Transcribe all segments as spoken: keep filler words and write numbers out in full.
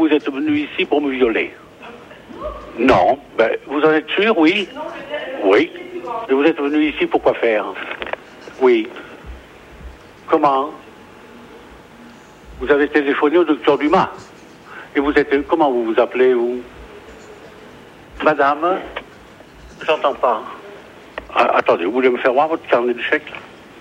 vous êtes venu ici pour me violer. Non. Ben, vous en êtes sûr, oui? Oui. Et vous êtes venu ici pour quoi faire? Oui. Comment? Vous avez téléphoné au docteur Dumas. Et vous êtes... Comment vous vous appelez, vous? Madame? J'entends pas. Ah, attendez, vous voulez me faire voir votre carnet de chèques?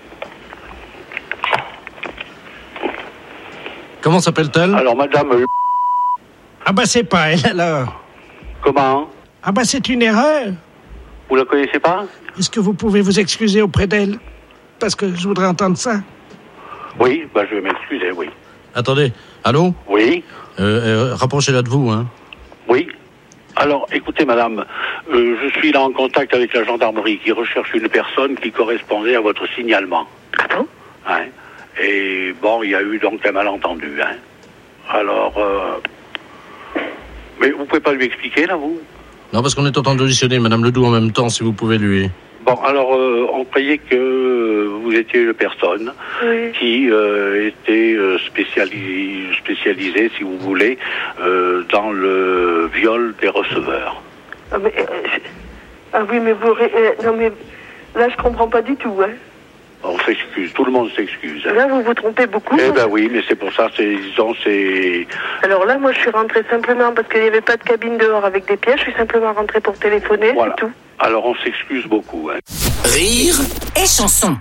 Comment s'appelle-t-elle? Alors, madame... Ah bah c'est pas elle alors. Comment? Ah bah c'est une erreur. Vous la connaissez pas? Est-ce que vous pouvez vous excuser auprès d'elle? Parce que je voudrais entendre ça. Oui, bah je vais m'excuser, oui. Attendez, allô? Oui? euh, euh, Rapprochez-la de vous, hein. Oui. Alors, écoutez, madame, euh, je suis là en contact avec la gendarmerie qui recherche une personne qui correspondait à votre signalement. Ah bon? Hein? Et bon, il y a eu donc un malentendu, hein. Alors, euh... mais vous pouvez pas lui expliquer, là, vous? Non, parce qu'on est en train d'auditionner Madame Ledoux en même temps, si vous pouvez lui... Bon, alors, euh, on croyait que vous étiez une personne Oui. qui euh, était euh, spécialisée, spécialisée, si vous voulez, euh, dans le viol des receveurs. Ah, mais, euh, je- ah oui, mais vous... ré- euh, non, mais là, je comprends pas du tout, hein. On s'excuse, tout le monde s'excuse. Hein. Là, vous vous trompez beaucoup. Eh ben oui, mais c'est pour ça, c'est, disons, c'est... Alors là, moi, je suis rentrée simplement parce qu'il n'y avait pas de cabine dehors avec des pièges. Je suis simplement rentrée pour téléphoner, Voilà. c'est tout. Alors on s'excuse beaucoup, hein. Rire et chanson.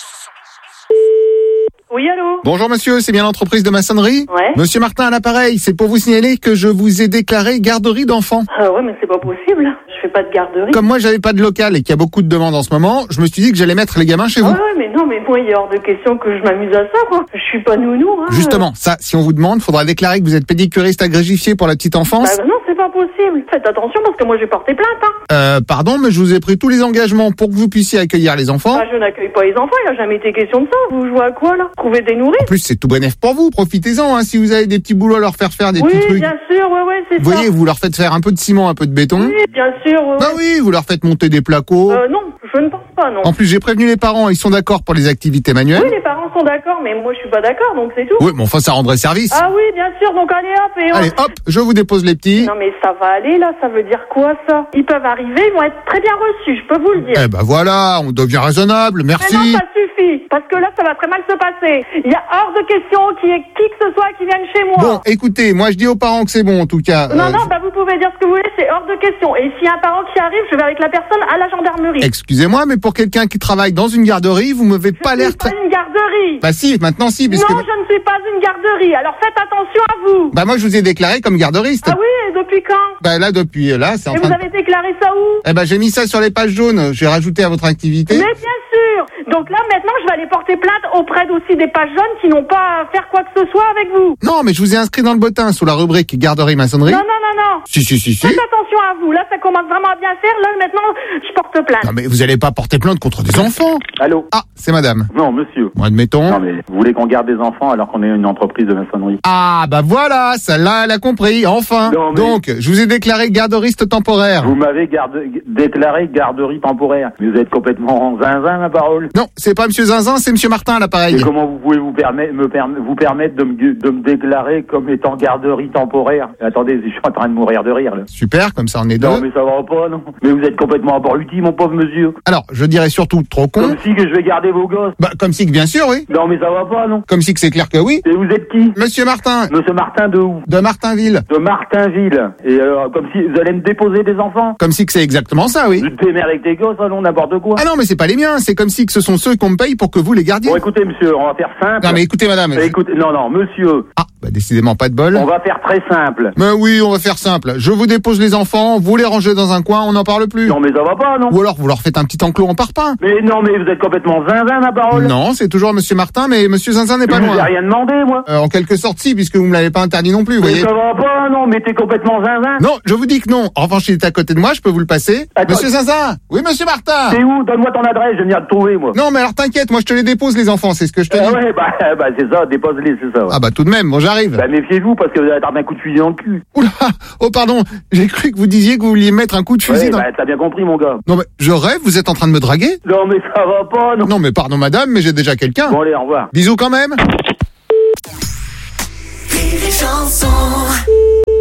Oui, allô? Bonjour monsieur, c'est bien l'entreprise de maçonnerie? Ouais. Monsieur Martin à l'appareil, c'est pour vous signaler que je vous ai déclaré garderie d'enfants. Ah ouais, mais c'est pas possible. Je fais pas de garderie. Comme moi j'avais pas de local et qu'il y a beaucoup de demandes en ce moment, je me suis dit que j'allais mettre les gamins chez Ah vous. ouais, mais non, mais moi, il est hors de question que je m'amuse à ça, quoi. Je suis pas nounou, hein. Justement, ça, si on vous demande, faudra déclarer que vous êtes pédicuriste agrégifié pour la petite enfance. Bah non, c'est pas possible. Faites attention parce que moi, j'ai porté plainte, hein. Euh, pardon, mais je vous ai pris tous les engagements pour que vous puissiez accueillir les enfants. Ah, je n'accueille pas les enfants, il a jamais été question de ça. Vous jouez à quoi, là? Trouver des nourrices? En plus, c'est tout bénef pour vous, profitez-en, hein, si vous avez des petits boulots à leur faire faire, des Oui, petits trucs. bien sûr, ouais, ouais, c'est Vous ça. voyez, vous leur faites faire un peu de ciment, un peu de béton. Oui, bien sûr, ouais, Bah ouais. oui, vous leur faites monter des placos. Euh, non, je ne pense pas, non. En plus, j'ai prévenu les parents, ils sont d'accord pour les activités manuelles. Oui, les parents sont d'accord, mais moi, je suis pas d'accord, donc c'est tout. Oui, mais enfin, ça rendrait service. Ah oui, bien sûr, donc allez hop, et hop. Allez, hop, je vous dépose les petits. Non, mais ça va aller, là, ça veut dire quoi, ça? Ils peuvent arriver, ils vont être très bien reçus, je peux vous le dire. Eh ben voilà, on devient raisonnable, Mais merci. non, ça suffit, parce que là, ça va très mal se passer. Il y a hors de question qu'il y ait qui que ce soit qui vienne chez moi. Bon, écoutez, moi je dis aux parents que c'est bon, en tout cas. Non, Euh, non, bah vous pouvez dire ce que vous voulez, c'est hors de question. Et s'il y a un parent qui arrive, je vais avec la personne à la gendarmerie. Excusez-moi, mais pour quelqu'un qui travaille dans une garderie, vous m'avez pas Je l'air suis pas très... une garderie. Bah si, maintenant si, Non, puisque... je ne suis pas une garderie, alors faites attention à vous. Bah moi je vous ai déclaré comme garderiste. Ah oui, et depuis quand? Bah là, depuis là, c'est en Et train vous de... avez déclaré ça où? Eh ben j'ai mis ça sur les pages jaunes, j'ai rajouté à votre activité. Mais bien sûr. Donc là, maintenant, je vais aller porter plainte auprès aussi des pages jaunes qui n'ont pas à faire quoi que ce soit avec vous. Non, mais je vous ai inscrit dans le bottin sous la rubrique garderie maçonnerie. Non, non, non, non. Si, si, si, si. Faites attention à vous. Là, ça commence vraiment à bien faire. Là, maintenant, je porte plainte. Non, mais vous allez pas porter plainte contre des enfants. Allô? Ah, c'est madame. Non, monsieur. Bon, admettons. Non, mais vous voulez qu'on garde des enfants alors qu'on est une entreprise de maçonnerie? Ah, bah voilà, celle-là, elle a compris, enfin. Non, mais- Donc, je vous ai déclaré garderiste temporaire. Vous m'avez garde... déclaré garderie temporaire. Mais vous êtes complètement zinzin, ma parole. Non, c'est pas monsieur Zinzin, c'est monsieur Martin à l'appareil. Et comment vous pouvez vous permettre, me perm- vous permettre de me, de me déclarer comme étant garderie temporaire? Attendez, je suis en train de mourir de rire, là. Super, comme ça on est deux. Non, mais ça va pas, non. Mais vous êtes complètement abruti, mon pauvre monsieur. Alors, je dirais surtout trop con. Comme si que je vais garder vos gosses. Bah, comme si que bien sûr, oui. Non, mais ça va pas, non. Comme si que c'est clair que oui. Et vous êtes qui? Monsieur Martin, Monsieur Martin de où? de Martinville. De Martinville. Et alors, comme si vous allez me déposer des enfants? Comme si que c'est exactement ça, oui. Je te démerde avec tes gosses, non, n'importe quoi. Ah non, mais c'est pas les miens, c'est comme si que ce sont ceux qu'on me paye pour que vous les gardiez. Bon, écoutez, monsieur, on va faire simple. Non, mais écoutez, madame. je- Écoutez, non, non, monsieur, Ah, bah décidément pas de bol. on va faire très simple. Mais oui, on va faire simple. Je vous dépose les enfants, vous les rangez dans un coin, on n'en parle plus. Non, mais ça va pas, non. Ou alors vous leur faites un petit enclos en parpaing. Mais non, mais vous êtes complètement zinzin, ma parole. Non, c'est toujours monsieur Martin, mais monsieur Zinzin n'est Je pas vous ai loin. rien demandé, moi. Euh, en quelque sorte, si, puisque vous me l'avez pas interdit non plus, vous Mais voyez. ça va pas, non, mais t'es complètement zinzin. Non, je vous dis que non. En revanche, il est à côté de moi, je peux vous le passer. Attends. Monsieur Zinzin. Oui, monsieur Martin. T'es où? Donne-moi ton adresse, je vais venir te trouver, moi. Non, mais alors t'inquiète, moi je te les dépose les enfants, c'est ce que je te Ah dis. ouais, bah, bah c'est ça, dépose-les, c'est ça. Ouais. Ah bah tout de même, bon j'arrive. Bah méfiez-vous parce que vous allez tarder un coup de fusil dans le cul. Oula, oh pardon, j'ai cru que vous disiez que vous vouliez mettre un coup de fusil Ouais, dans... bah t'as bien compris, mon gars. Non mais je rêve, vous êtes en train de me draguer? Non, mais ça va pas, non. Non mais pardon madame, mais j'ai déjà quelqu'un. Bon, allez, au revoir. Bisous quand même. Rire et chanson.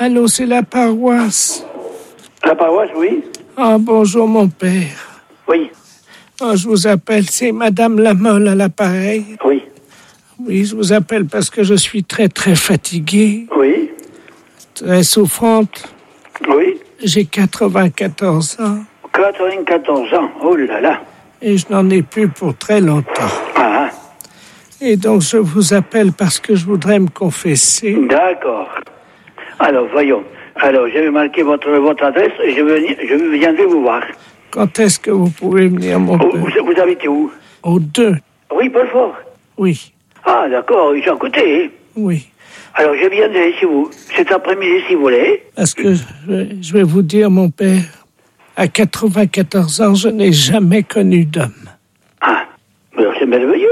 Allô, c'est la paroisse. La paroisse, oui. Ah, bonjour, mon père. Oui. Ah, je vous appelle, c'est Madame Lamolle à l'appareil. Oui. Oui, je vous appelle parce que je suis très, très fatiguée. Oui. Très souffrante. Oui. J'ai quatre-vingt-quatorze ans. quatre-vingt-quatorze ans, oh là là. Et je n'en ai plus pour très longtemps. Ah. Et donc, je vous appelle parce que je voudrais me confesser. D'accord. Alors, voyons. Alors, je vais marquer votre, votre adresse et je, vais, je viendrai vous voir. Quand est-ce que vous pouvez venir, mon Oh, père? vous, vous habitez où? Au deux. Oui, Belfort. Oui, Ah, d'accord, ils sont à côté. Hein. oui. Alors, je viendrai si vous, cet après-midi, si vous voulez. Parce que je vais, je vais vous dire, mon père, à quatre-vingt-quatorze ans, je n'ai jamais connu d'homme. Ah, alors c'est merveilleux.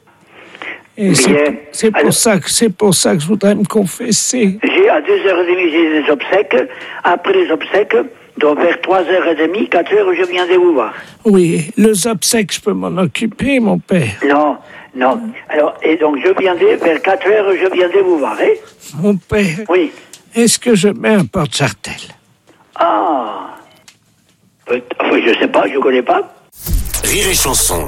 Et c'est, c'est, pour ça que, c'est pour ça que je voudrais me confesser. J'ai à deux heures trente, j'ai des obsèques. Après les obsèques, donc vers trois heures trente, quatre heures, je viendrai vous voir. Oui, les obsèques, je peux m'en occuper, mon père. Non, non. Alors, et donc je viendrai vers quatre heures, je viendrai vous voir, hein? Mon père. Oui. Est-ce que je mets un porte-jartel? Ah. Enfin, je sais pas, je connais pas. Rire et chanson.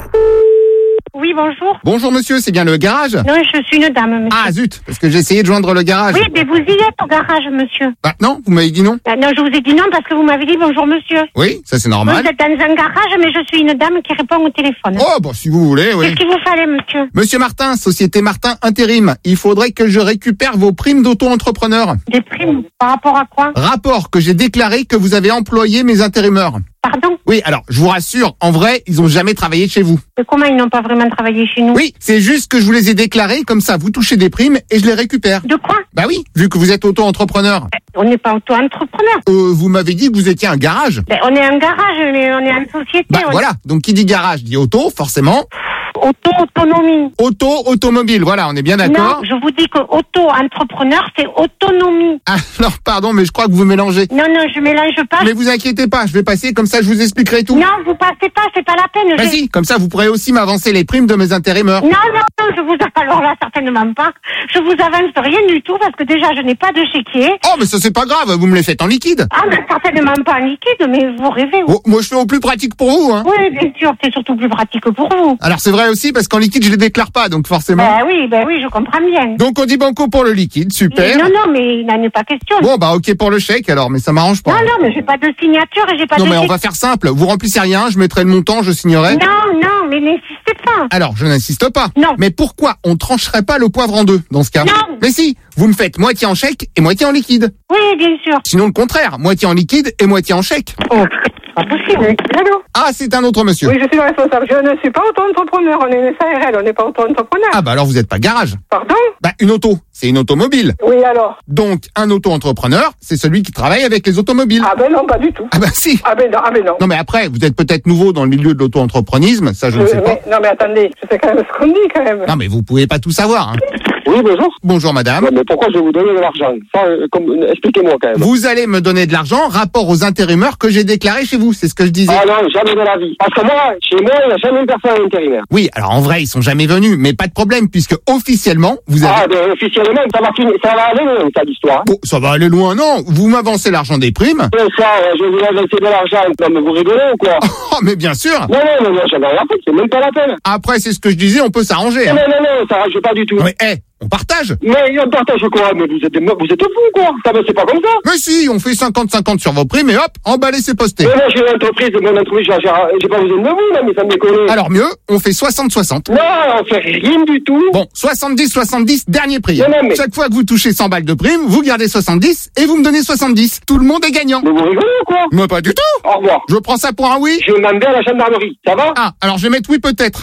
Oui, bonjour. Bonjour monsieur, c'est bien le garage? Non, je suis une dame, monsieur. Ah zut, parce que j'ai essayé de joindre le garage. Oui, mais vous y êtes au garage, monsieur. Bah non, vous m'avez dit non. Ah, non, je vous ai dit non parce que vous m'avez dit bonjour, monsieur. Oui, ça c'est normal. Vous êtes dans un garage, mais je suis une dame qui répond au téléphone. Oh, bon, si vous voulez, oui. Qu'est-ce qu'il vous fallait, monsieur? Monsieur Martin, Société Martin Intérim, il faudrait que je récupère vos primes d'auto-entrepreneur. Des primes? Par rapport à quoi? Rapport que j'ai déclaré que vous avez employé mes intérimaires. Pardon? Oui, alors, je vous rassure, en vrai, ils ont jamais travaillé chez vous. Mais comment ils n'ont pas vraiment travaillé chez nous? Oui, c'est juste que je vous les ai déclarés, comme ça, vous touchez des primes et je les récupère. De quoi? Bah oui, vu que vous êtes auto-entrepreneur. On n'est pas auto-entrepreneur. Euh, vous m'avez dit que vous étiez un garage. Ben, on est un garage, mais on est une société. Bah on voilà, donc qui dit garage dit auto, forcément. Auto-autonomie. Auto, automobile, voilà, on est bien d'accord. Non, je vous dis que auto-entrepreneur, c'est autonomie. Ah, alors, pardon, mais je crois que vous mélangez. Non, non, je mélange pas. Mais vous inquiétez pas, je vais passer, comme ça je vous expliquerai tout. Non, vous passez pas, c'est pas la peine. Bah je... si, comme ça vous pourrez aussi m'avancer les primes de mes intérimaires. Non, non, non, je vous alors là certainement pas. Je vous avance rien du tout parce que déjà je n'ai pas de chéquier. Oh, mais ça c'est pas grave, vous me les faites en liquide. Ah, mais certainement pas en liquide, mais vous rêvez. Oh, moi je fais au plus pratique pour vous, hein. Oui, bien sûr, c'est surtout plus pratique pour vous. Alors c'est vrai aussi parce qu'en liquide je les déclare pas, donc forcément. Ben oui, ben oui, je comprends bien. Donc on dit banco pour le liquide, super. Non, non, mais il n'en est pas question. Bon bah ok pour le chèque alors, mais ça m'arrange pas. Non, non, mais j'ai pas de signature et j'ai pas non, de... Non mais on va faire simple, vous remplissez rien, je mettrai le montant, je signerai. Non, non, mais n'insistez pas. Alors je n'insiste pas. Non. Mais pourquoi on trancherait pas le poivre en deux dans ce cas? Non. Mais si, vous me faites moitié en chèque et moitié en liquide. Oui, bien sûr. Sinon le contraire, moitié en liquide et moitié en chèque. Oh, pas possible. Allô? Ah, c'est un autre monsieur. Oui, je suis le responsable. Je ne suis pas auto-entrepreneur. On est une S A R L, on n'est pas auto-entrepreneur. Ah bah alors vous êtes pas garage. Pardon? Bah une auto, c'est une automobile. Oui, alors? Donc un auto-entrepreneur, c'est celui qui travaille avec les automobiles. Ah ben non, pas du tout. Ah bah si. Ah ben non, ah ben non. Non mais après, vous êtes peut-être nouveau dans le milieu de l'auto-entreprenisme, ça je ne Euh, sais pas. mais- non mais attendez, je sais quand même ce qu'on dit quand même. Non mais vous pouvez pas tout savoir. Hein. Oui, bonjour. Bonjour madame. Ouais, mais pourquoi je vais vous donner de l'argent? Ça, euh, comme- euh, expliquez-moi quand même. Vous allez me donner de l'argent rapport aux intérimaires que j'ai déclarés chez vous, c'est ce que je disais. Ah non, jamais de la vie. Parce que moi, chez moi, il n'y a jamais une personne intérimaire. Oui, alors en vrai, ils sont jamais venus, mais pas de problème, puisque officiellement, vous avez... Ah, ben, officiellement, ça va, finir, ça va aller loin, ça, l'histoire. Oh, ça va aller loin, non. Vous m'avancez l'argent des primes. Ouais, ça, euh, je vais vous avancer de l'argent. Non, mais vous rigolez ou quoi? Oh, mais bien sûr. Non, non, non, non, j'en ai rien fait, c'est même pas la peine. Après, c'est ce que je disais, on peut s'arranger. Non, Hein. non, non, non, ça arrange pas du tout. Mais, hé, on partage. Mais on partage quoi? Mais vous êtes, des- vous êtes fous, quoi? Ça, mais c'est pas comme ça. Mais si, on fait cinquante cinquante sur vos primes et hop, emballé, c'est posté. Mais moi, j'ai une entreprise, mon entreprise, j'ai j'ai pas besoin de vous, là, mais ça me déconne. Alors mieux, on fait soixante soixante. Non, on fait rien du tout. Bon, soixante-dix soixante-dix, dernier prix. Non, non, mais- Chaque fois que vous touchez cent balles de prime, vous gardez soixante-dix et vous me donnez soixante-dix. Tout le monde est gagnant. Mais vous rigolez ou quoi? Moi, pas du tout. Au revoir. Je prends ça pour un oui. Je vais demander à la gendarmerie, ça va? Ah, alors je vais mettre oui peut-être.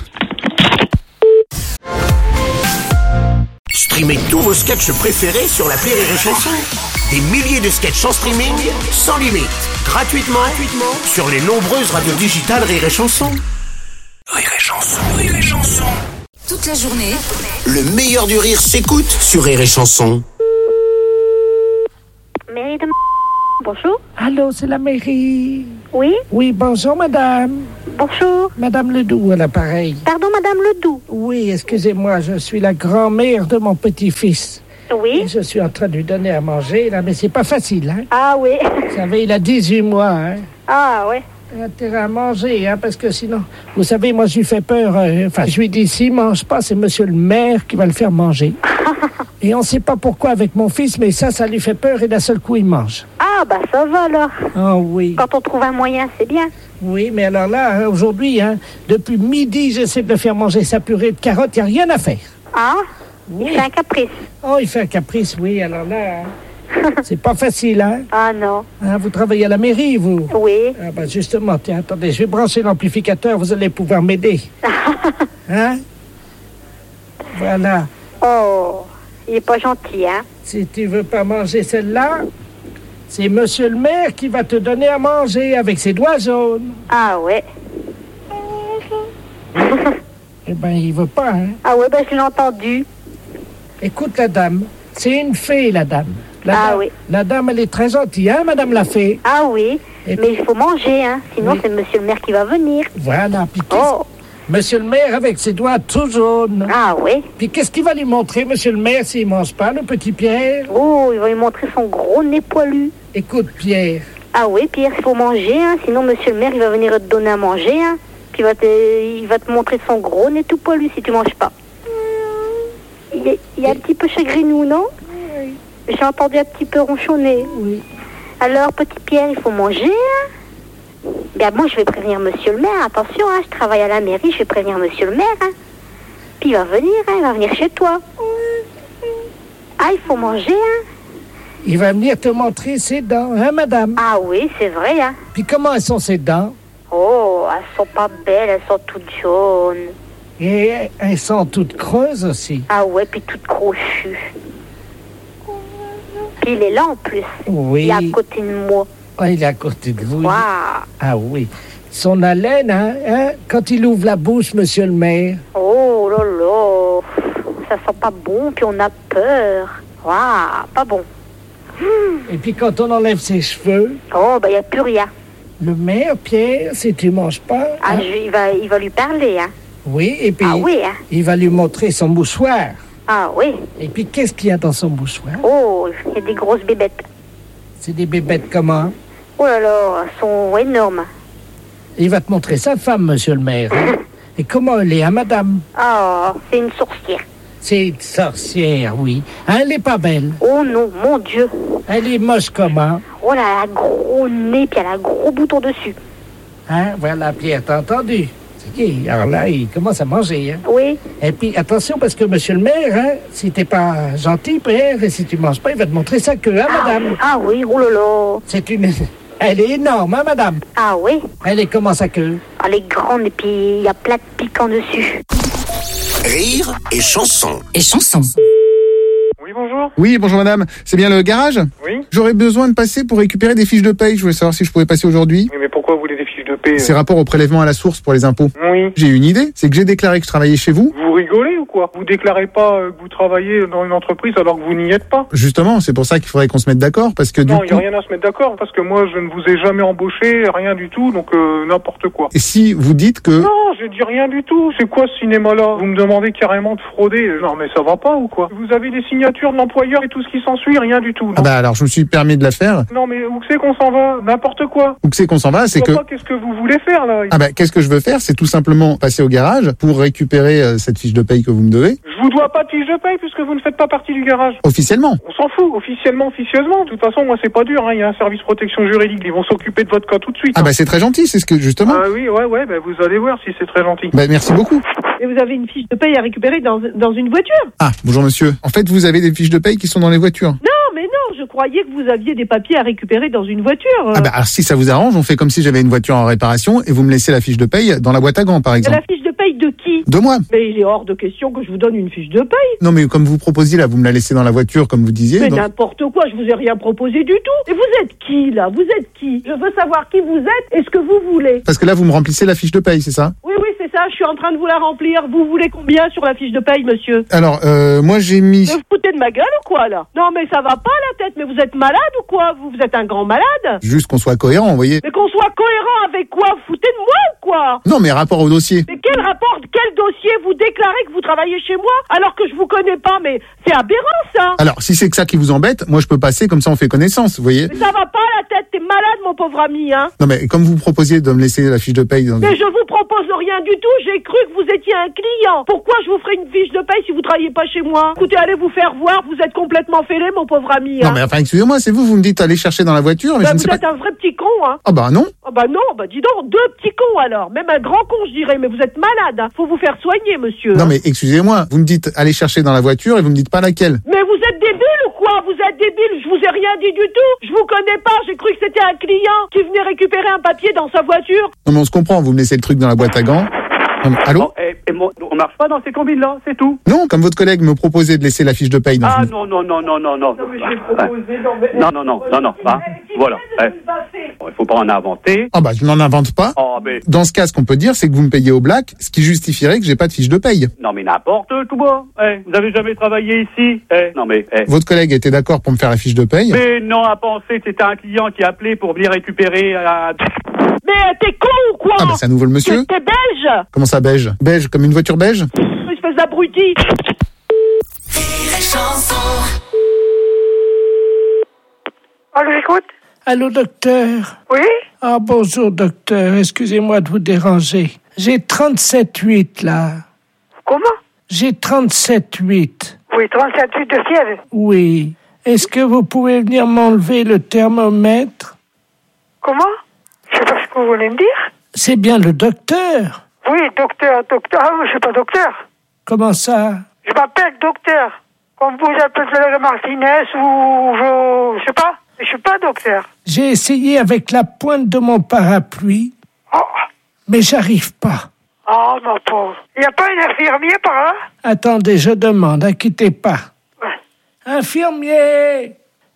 Streamez tous vos sketchs préférés sur l'appli Rire et Chanson. Des milliers de sketchs en streaming, sans limite, gratuitement, gratuitement sur les nombreuses radios digitales Rire et Chanson. Rire et Chanson, Rire et Chanson. Toute la journée, Le meilleur du rire s'écoute sur Rire et Chanson. Mairie de... Bonjour. Allô, c'est la mairie. Oui. Oui, bonjour madame. Bonjour. Madame Ledoux à l'appareil. Pardon, Madame Ledoux. Oui, excusez-moi, je suis la grand-mère de mon petit-fils. Oui. Et je suis en train de lui donner à manger, là, mais c'est pas facile, hein. Ah oui. Vous savez, il a dix-huit mois, hein. Ah ouais. Il a intérêt à manger, hein, parce que sinon... Vous savez, moi, je lui fais peur. euh, Enfin, je lui dis, s'il mange pas, c'est monsieur le maire qui va le faire manger. Et on sait pas pourquoi avec mon fils, mais ça, ça lui fait peur et d'un seul coup, il mange. Ah bah ça va alors. Oh oui. Quand on trouve un moyen, c'est bien. Oui, mais alors là, hein, aujourd'hui, hein, depuis midi, j'essaie de le faire manger sa purée de carottes, il n'y a rien à faire. Ah Oui. Il fait un caprice. Oh, il fait un caprice, oui, alors là, hein, c'est pas facile, hein. Ah non. Hein, vous travaillez à la mairie, vous? Oui. Ah bah justement, tiens, attendez, je vais brancher l'amplificateur, vous allez pouvoir m'aider. Hein? Voilà. Oh, il est pas gentil, hein. Si tu veux pas manger celle-là, c'est monsieur le maire qui va te donner à manger avec ses doigts jaunes. Ah ouais. Eh ben, il veut pas, hein. Ah ouais, ben je l'ai entendu. Écoute la dame, c'est une fée, la dame. La Ah dame, oui. La dame, elle est très gentille, hein, madame la fée? Ah oui, Et mais il faut manger, hein. Sinon, Oui. c'est monsieur le maire qui va venir. Voilà, puis qu'est-ce- Oh. monsieur le maire avec ses doigts tout jaunes. Ah oui. Puis qu'est-ce qu'il va lui montrer, monsieur le maire, s'il mange pas, le petit Pierre? Oh, il va lui montrer son gros nez poilu. Écoute, Pierre, Ah oui, Pierre, il faut manger, hein. Sinon, monsieur le maire, il va venir te donner à manger, hein. Puis il va te, il va te montrer son gros nez tout poilu si tu manges pas. Il est, il est un petit peu chagrinou, non? J'ai entendu un petit peu ronchonner. oui. Alors, petit Pierre, il faut manger, hein. Bien, moi, je vais prévenir monsieur le maire. Attention, hein, je travaille à la mairie, je vais prévenir monsieur le maire, hein. Puis il va venir, hein, il va venir chez toi. Ah, il faut manger, hein. Il va venir te montrer ses dents, hein, madame? Ah oui, c'est vrai, hein. Puis comment elles sont ses dents? Oh, elles sont pas belles, elles sont toutes jaunes. Et elles sont toutes creuses aussi. Ah ouais, puis toutes crochues. Puis il est là en plus. Oui. Il est à côté de moi. Oh, il est à côté de vous. Waouh. Ah oui. Son haleine, hein, hein, quand il ouvre la bouche, monsieur le maire. Oh là là. Ça sent pas bon, puis on a peur. Waouh, pas bon. Et puis quand on enlève ses cheveux, Oh, ben il n'y a plus rien. le maire, Pierre, si tu manges pas... Ah, hein, je- il, va, il va lui parler, hein. oui, et puis Ah oui, hein. il va lui montrer son mouchoir. Ah oui. Et puis qu'est-ce qu'il y a dans son mouchoir? Oh, il y a des grosses bébêtes. C'est des bébêtes comment? Oh là là, elles sont énormes. Il va te montrer sa femme, monsieur le maire. hein. Et comment elle est, hein, madame? Oh, c'est une sorcière. C'est une sorcière, oui. Hein, elle est pas belle. Oh non, mon Dieu. Elle est moche comment? Oh là, elle a un gros nez, puis elle a un gros bouton dessus. Hein, voilà, Pierre, t'as entendu? C'est qui? Alors là, il commence à manger, hein. Oui. Et puis, attention, parce que monsieur le maire, hein, si t'es pas gentil, Pierre, et si tu manges pas, il va te montrer sa queue, hein, madame? Ah oui, oh là là. C'est une... Elle est énorme, hein, madame? Ah oui. Elle est comment, sa queue? Elle est grande, et puis il y a plein de piquants dessus. Rire et chanson. Et chanson. Oui, bonjour. Oui, bonjour madame. C'est bien le garage? Oui. J'aurais besoin de passer pour récupérer des fiches de paye. Je voulais savoir si je pouvais passer aujourd'hui. Oui, mais pourquoi vous voulez des fiches de paie? C'est rapport au prélèvement à la source pour les impôts. Oui. J'ai une idée, c'est que j'ai déclaré que je travaillais chez vous. Vous rigolez ou quoi? Vous déclarez pas euh, que vous travaillez dans une entreprise alors que vous n'y êtes pas? Justement, c'est pour ça qu'il faudrait qu'on se mette d'accord, parce que du Non, il n'y coup... a rien à se mettre d'accord, parce que moi, je ne vous ai jamais embauché, rien du tout, donc euh, n'importe quoi. Et si vous dites que... Non, je dis rien du tout. C'est quoi ce cinéma-là? Vous me demandez carrément de frauder. Non, mais ça va pas ou quoi? Vous avez les signatures de l'employeur et tout ce qui s'ensuit, rien du tout. Non, Ah bah alors je me suis permis de la faire. non mais où c'est qu'on s'en va? N'importe quoi. Où que c'est qu'on s'en va, c'est Je que... vois pas qu'est-ce que vous voulez faire là. Ah bah qu'est-ce que je veux faire? C'est tout simplement passer au garage pour récupérer euh, cette fiche de paye que vous me devez. Je vous dois pas de fiche de paye puisque vous ne faites pas partie du garage. Officiellement. On s'en fout, officiellement, officieusement. De toute façon, moi, c'est pas dur, hein. Il y a un service protection juridique. Ils vont s'occuper de votre cas tout de suite. Ah hein. bah c'est très gentil, c'est ce que justement... Ah oui, ouais, ouais, bah, vous allez voir si c'est très gentil. Bah merci beaucoup. Et vous avez une fiche de paye à récupérer dans, dans une voiture? Ah, bonjour monsieur. En fait, vous avez des fiches de paye qui sont dans les voitures. Non, mais non, je croyais que vous aviez des papiers à récupérer dans une voiture. Ah bah alors si ça vous arrange, on fait comme si j'avais une voiture en réparation et vous me laissez la fiche de paye dans la boîte à gants par exemple. La fiche de paye de qui? De moi. Mais il est hors de question que je vous donne une fiche de paye. Non mais comme vous proposiez là, vous me la laissez dans la voiture comme vous disiez. Mais donc- n'importe quoi, je vous ai rien proposé du tout. Et vous êtes qui, là? Vous êtes qui? Je veux savoir qui vous êtes et ce que vous voulez. Parce que là vous me remplissez la fiche de paye, c'est ça? Oui, oui, c'est ça, je suis en train de vous la remplir. Vous voulez combien sur la fiche de paye, monsieur? Alors euh, moi j'ai mis... Mais vous foutez de ma gueule ou quoi, là? Non, mais ça va pas, la tête. Mais vous êtes malade ou quoi? Vous, vous êtes un grand malade? Juste qu'on soit cohérent, vous voyez. Mais qu'on soit cohérent avec quoi? Vous foutez de moi ou quoi? Non mais rapport au dossier. Mais quel rapport? Quel le dossier, vous déclarez que vous travaillez chez moi alors que je vous connais pas, mais c'est aberrant ça. Alors, si c'est que ça qui vous embête, moi je peux passer, comme ça on fait connaissance, vous voyez. Mais ça va pas la tête, t'es malade mon pauvre ami, hein. Non mais comme vous proposiez de me laisser la fiche de paye... Dans... Mais je vous propose rien du tout, j'ai cru que vous étiez un client. Pourquoi je vous ferai une fiche de paye si vous travaillez pas chez moi? Écoutez, allez vous faire voir, vous êtes complètement fêlé mon pauvre ami, hein. Non mais enfin, excusez-moi, c'est vous, vous me dites aller chercher dans la voiture, mais bah, je ne vous sais êtes pas... un vrai petit con, hein. Ah bah non. Ah bah non, bah dis donc, deux petits cons alors. Même un grand con, je dirais, mais vous êtes malade, hein. Faut vous faire soigner, monsieur. Non hein. mais excusez-moi, vous me dites aller chercher dans la voiture et vous me dites pas laquelle. Mais vous êtes débile ou quoi? Vous êtes débile, je vous ai rien dit du tout. Je vous connais pas, j'ai cru que c'était un client qui venait récupérer un papier dans sa voiture. Non mais on se comprend, vous me laissez le truc dans la boîte à gants. Non, mais, allô? Oh, et, et moi, on marche pas dans ces combines-là, c'est tout. Non, comme votre collègue me proposait de laisser la fiche de paye dans Ah une... non, non, non, non, non, non. Non mais j'ai proposé, non mais... Non, non, non, non, non, hein, voilà. Il eh. faut pas en inventer. Ah bah je n'en invente pas. Oh, mais... Dans ce cas, ce qu'on peut dire, c'est que vous me payez au black, ce qui justifierait que j'ai pas de fiche de paye. Non mais n'importe tout bas. Eh, vous avez jamais travaillé ici. Eh, non mais... Eh. Votre collègue était d'accord pour me faire la fiche de paye. Mais non, à penser que c'était un client qui appelait pour venir récupérer... Euh... Mais t'es con ou quoi? Ah bah c'est à nouveau le monsieur. T'es belge? Comment ça beige? Beige comme une voiture beige? Espèce d'abruti. Allô, j'écoute. Allô, docteur? Oui? Ah, bonjour, docteur. Excusez-moi de vous déranger. J'ai trente-sept huit, là. Comment? J'ai trente-sept huit. Oui, trente-sept huit de fièvre. Oui. Est-ce que vous pouvez venir m'enlever le thermomètre? Comment? Je sais pas ce que vous voulez me dire. C'est bien le docteur. Oui, docteur, docteur. Ah, je suis pas docteur. Comment ça? Je m'appelle docteur. Comme vous appelez Martinez ou je... je sais pas. Je suis pas docteur. J'ai essayé avec la pointe de mon parapluie, oh. mais j'arrive pas. Oh, ma pauvre. Il n'y a pas un infirmier par là? Attendez, je demande, inquiétez pas. Ouais. Infirmier!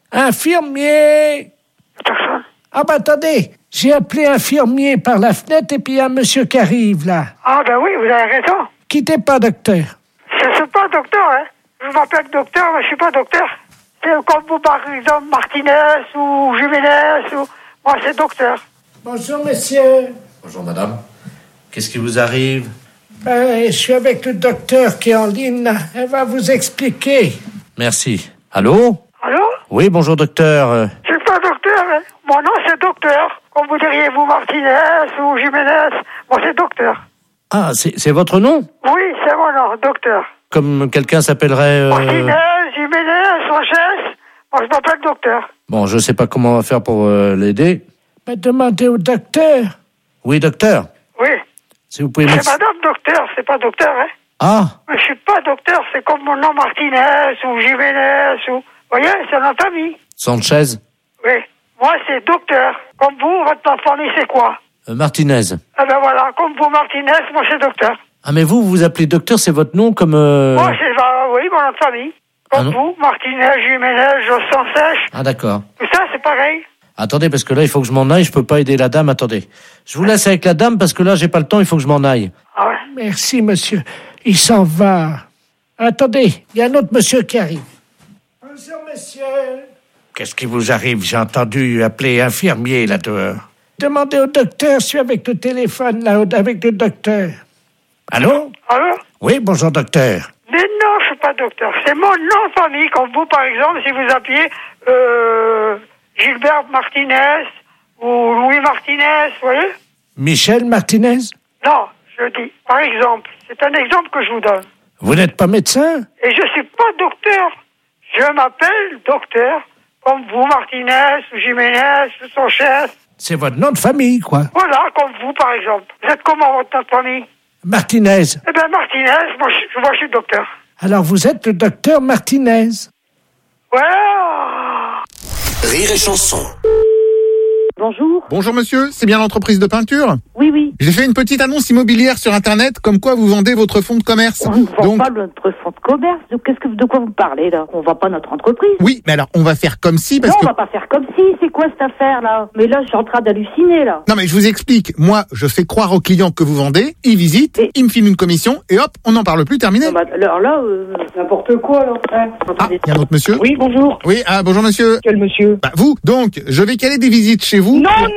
Infirmier! Personne. Ah bah attendez, j'ai appelé infirmier par la fenêtre et puis il y a un monsieur qui arrive là. Ah ben oui, vous avez raison. Quittez pas, docteur. Je ne suis pas docteur, hein. Je m'appelle docteur, mais je suis pas docteur. C'est comme vous, par exemple, Martinez ou Jiménez ou... Moi, c'est docteur. Bonjour, monsieur. Bonjour, madame. Qu'est-ce qui vous arrive? Ben, je suis avec le docteur qui est en ligne, là. Elle va vous expliquer. Merci. Allô? Allô? Oui, bonjour, docteur. Je suis pas docteur, hein. Mon nom, c'est docteur. Comme vous diriez, vous, Martinez ou Jiménez. Moi, c'est docteur. Ah, c'est, c'est votre nom? Oui, c'est mon nom, docteur. Comme quelqu'un s'appellerait... Euh... Martinez, Jiménez, Sanchez. Moi, je m'appelle docteur. Bon, je sais pas comment on va faire pour euh, l'aider. Ben, demandez au docteur. Oui, docteur. Oui. Si vous pouvez c'est madame docteur, c'est pas docteur, hein. Ah. Mais je suis pas docteur, c'est comme mon nom Martinez ou Jiménez ou... Vous voyez, c'est notre famille. Sanchez. Oui. Moi, c'est docteur. Comme vous, votre famille, c'est quoi? euh, Martinez. Eh ben voilà, comme vous, Martinez, moi, c'est docteur. Ah, mais vous, vous vous appelez docteur, c'est votre nom comme... Euh... Moi, c'est... Bah, oui, mon nom de famille. Comme ah, vous, Martinez, Jiménez, Jossan Sèche. Ah, d'accord. Tout ça, c'est pareil. Attendez, parce que là, il faut que je m'en aille, je peux pas aider la dame, attendez. Je vous laisse avec la dame, parce que là, j'ai pas le temps, il faut que je m'en aille. Ah ouais. Merci, monsieur. Il s'en va. Attendez, il y a un autre monsieur qui arrive. Bonjour, monsieur. Qu'est-ce qui vous arrive? J'ai entendu appeler infirmier, là, dehors. Demandez au docteur, je suis avec le téléphone, là, avec le docteur. Allô? Allô? Oui, bonjour, docteur. Mais non, je suis pas docteur. C'est mon nom de famille, comme vous, par exemple, si vous appuyez euh, Gilbert Martinez ou Louis Martinez, vous voyez? Michel Martinez? Non, je dis, par exemple. C'est un exemple que je vous donne. Vous n'êtes pas médecin? Et je suis pas docteur. Je m'appelle docteur, comme vous, Martinez, ou Jiménez, ou Sanchez. C'est votre nom de famille, quoi. Voilà, comme vous, par exemple. Vous êtes comment, votre nom de famille? Martinez. Eh bien, Martinez, moi je, moi, je suis docteur. Alors, vous êtes le docteur Martinez? Voilà. Rire et chanson. Bonjour. Bonjour monsieur, c'est bien l'entreprise de peinture? Oui, oui. J'ai fait une petite annonce immobilière sur Internet, comme quoi vous vendez votre fonds de commerce. On ne vend Donc... pas notre fonds de commerce. De, qu'est-ce que, de quoi vous parlez, là? On ne vend pas notre entreprise. Oui, mais alors, on va faire comme si, parce non, que... on va pas faire comme si. C'est quoi cette affaire, là? Mais là, je suis en train d'halluciner, là. Non, mais je vous explique. Moi, je fais croire aux clients que vous vendez, ils visitent, et... ils me filment une commission, et hop, on n'en parle plus, terminé. Non, bah, alors là, euh, n'importe quoi, là. Ouais, ah, il y a un autre monsieur? Oui, bonjour. Oui, ah, bonjour monsieur. Quel monsieur? Bah, vous. Donc, je vais caler des visites chez vous. Non, non, non,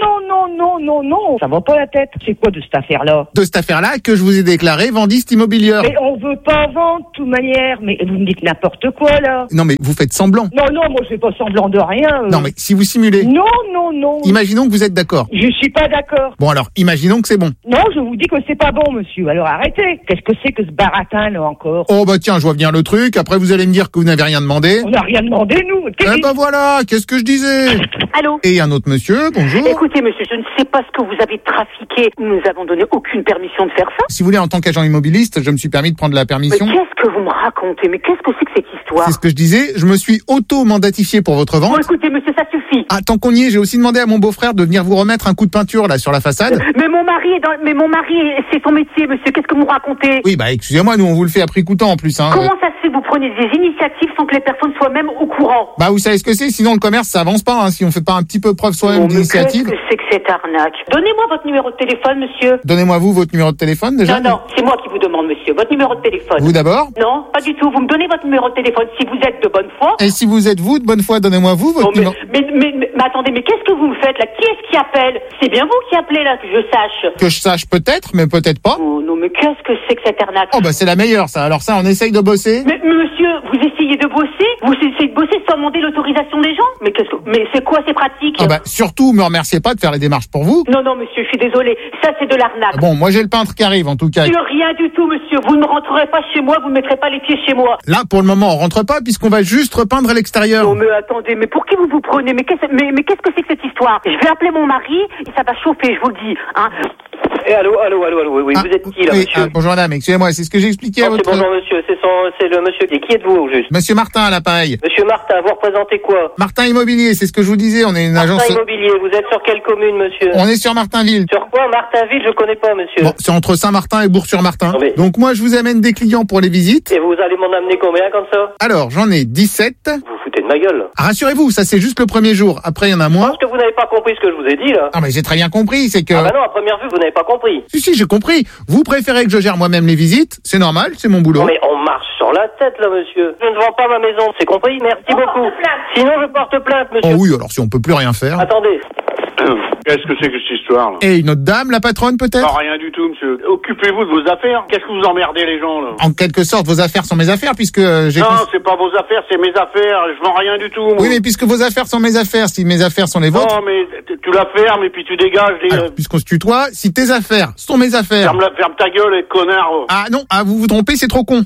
non, non, non, ça va pas la tête. C'est quoi de cette affaire-là? De cette affaire-là que je vous ai déclaré vendiste immobilière. Mais on veut pas vendre, de toute manière. Mais vous me dites n'importe quoi, là. Non, mais vous faites semblant. Non, non, moi, je fais pas semblant de rien. euh. Non, mais si vous simulez. Non, non, non. Imaginons que vous êtes d'accord. Je suis pas d'accord. Bon, alors, imaginons que c'est bon. Non, je vous dis que c'est pas bon, monsieur. Alors arrêtez. Qu'est-ce que c'est que ce baratin, là, encore? Oh, bah tiens, je vois bien le truc. Après, vous allez me dire que vous n'avez rien demandé. On n'a rien demandé, nous. Eh ben voilà, qu'est-ce que je disais? Allô? Et un autre monsieur, bonjour. Écoutez, monsieur, je ne sais pas ce que vous avez trafiqué. Nous avons donné aucune permission de faire ça. Si vous voulez, en tant qu'agent immobiliste, je me suis permis de prendre la Mais permission. qu'est-ce que vous me racontez? Mais qu'est-ce que c'est que cette histoire? C'est ce que je disais, je me suis auto-mandatifié pour votre Bon, vente. écoutez, monsieur, ça suffit. Ah, tant qu'on y est, j'ai aussi demandé à mon beau-frère de venir vous remettre un coup de peinture, là, sur la façade. Mais mon mari est dans... Mais mon mari, c'est son métier, monsieur. Qu'est-ce que vous racontez? Oui, bah, excusez-moi, nous, on vous le fait à prix coûtant, en plus, hein. Comment ça se fait que vous prenez des initiatives sans que les personnes soient même au courant? Bah, vous savez ce que c'est, sinon le commerce, ça avance pas, hein, si on fait pas un petit peu preuve soi-même Bon, mais d'initiative. qu'est-ce que c'est que cette arnaque? Donnez-moi votre numéro de téléphone, monsieur. Donnez-moi vous votre numéro de téléphone, déjà. Non, non, c'est moi qui vous demande, monsieur. Votre numéro de téléphone. Vous d'abord? Non, pas du tout. Vous me donnez votre numéro de téléphone si vous êtes de bonne foi. Et si vous êtes vous de bonne foi, donnez-moi vous votre Bon, mais, numéro. mais, mais, mais, mais attendez, mais qu'est-ce que vous me faites là? Qui est-ce qui appelle? C'est bien vous qui appelez là, que je sache. Que je sache peut-être, mais peut-être pas. Oh non, mais qu'est-ce que c'est que cette arnaque? Oh, bah, c'est la meilleure, ça. Alors ça, on essaye de bosser. Mais monsieur, vous essayez de bosser? Vous essayez de bosser sans demander l'autorisation des gens? Mais qu'est-ce que, mais c'est quoi ces pratiques? Ah bah, surtout, me remerciez pas de faire les démarches pour vous. Non, non, monsieur, je suis désolée. Ça, c'est de l'arnaque. Bon, moi, j'ai le peintre qui arrive, en tout cas. Sur rien du tout, monsieur. Vous ne rentrerez pas chez moi, vous ne mettrez pas les pieds chez moi. Là, pour le moment, on rentre pas, puisqu'on va juste repeindre à l'extérieur. Non, mais attendez, mais pour qui vous vous prenez? Mais qu'est-ce, mais, mais qu'est-ce que c'est que cette histoire? Je vais appeler mon mari, et ça va chauffer, je vous le dis, hein. Eh, allô, allô, allô, allô, oui, oui, Ah, vous êtes qui, là, oui, monsieur? ah, bonjour madame, excusez-moi, c'est ce que j'ai expliqué à Non, c'est votre... bonjour, monsieur, c'est son, c'est le monsieur. Et qui êtes-vous, au juste? Monsieur Martin, à l'appareil. Monsieur Martin, vous représentez quoi? Martin Immobilier, c'est ce que je vous disais, on est une Martin agence... Immobilier, vous êtes sur quelle commune, monsieur? On est sur Martinville. Sur quoi? Martinville, je connais pas, monsieur. Bon, c'est entre Saint-Martin et Bourg-sur-Martin. Non, mais- Donc moi, je vous amène des clients pour les visites. Et vous allez m'en amener combien, comme ça? Alors, j'en ai dix-sept. Vous vous foutez de ma gueule, là. Ah, rassurez-vous, ça c'est juste le premier jour. Après, il y en a moins. Parce que vous n'avez pas compris ce que je vous ai dit, là. Ah, mais j'ai très bien compris, c'est que... Ah bah non, à première vue, vous n'avez pas compris. Si, si, j'ai compris. Vous préférez que je gère moi-même les visites, c'est normal, c'est mon boulot. Non, mais on marche sur la tête, là, monsieur. Je ne vends pas ma maison, c'est compris? Merci beaucoup. Sinon, je porte plainte, monsieur. Oh oui, alors si on peut plus rien faire. Attendez. Qu'est-ce que c'est que cette histoire là? Et une autre dame, la patronne peut-être? Non, rien du tout, monsieur. Occupez-vous de vos affaires. Qu'est-ce que vous emmerdez les gens là? En quelque sorte, vos affaires sont mes affaires puisque euh, j'ai... Non, cons- c'est pas vos affaires, c'est mes affaires. Je vends rien du tout. Moi. Oui, mais puisque vos affaires sont mes affaires, si mes affaires sont les vôtres... Non, mais t- tu la fermes et puis tu dégages. Les... Alors, puisqu'on se tutoie, si tes affaires sont mes affaires... Ferme, la, ferme ta gueule, les connards. Ah non, ah vous vous trompez, c'est trop con.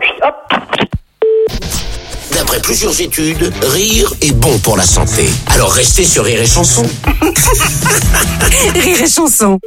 D'après plusieurs études, rire est bon pour la santé. Alors restez sur Rire et Chanson. Rire et Chanson.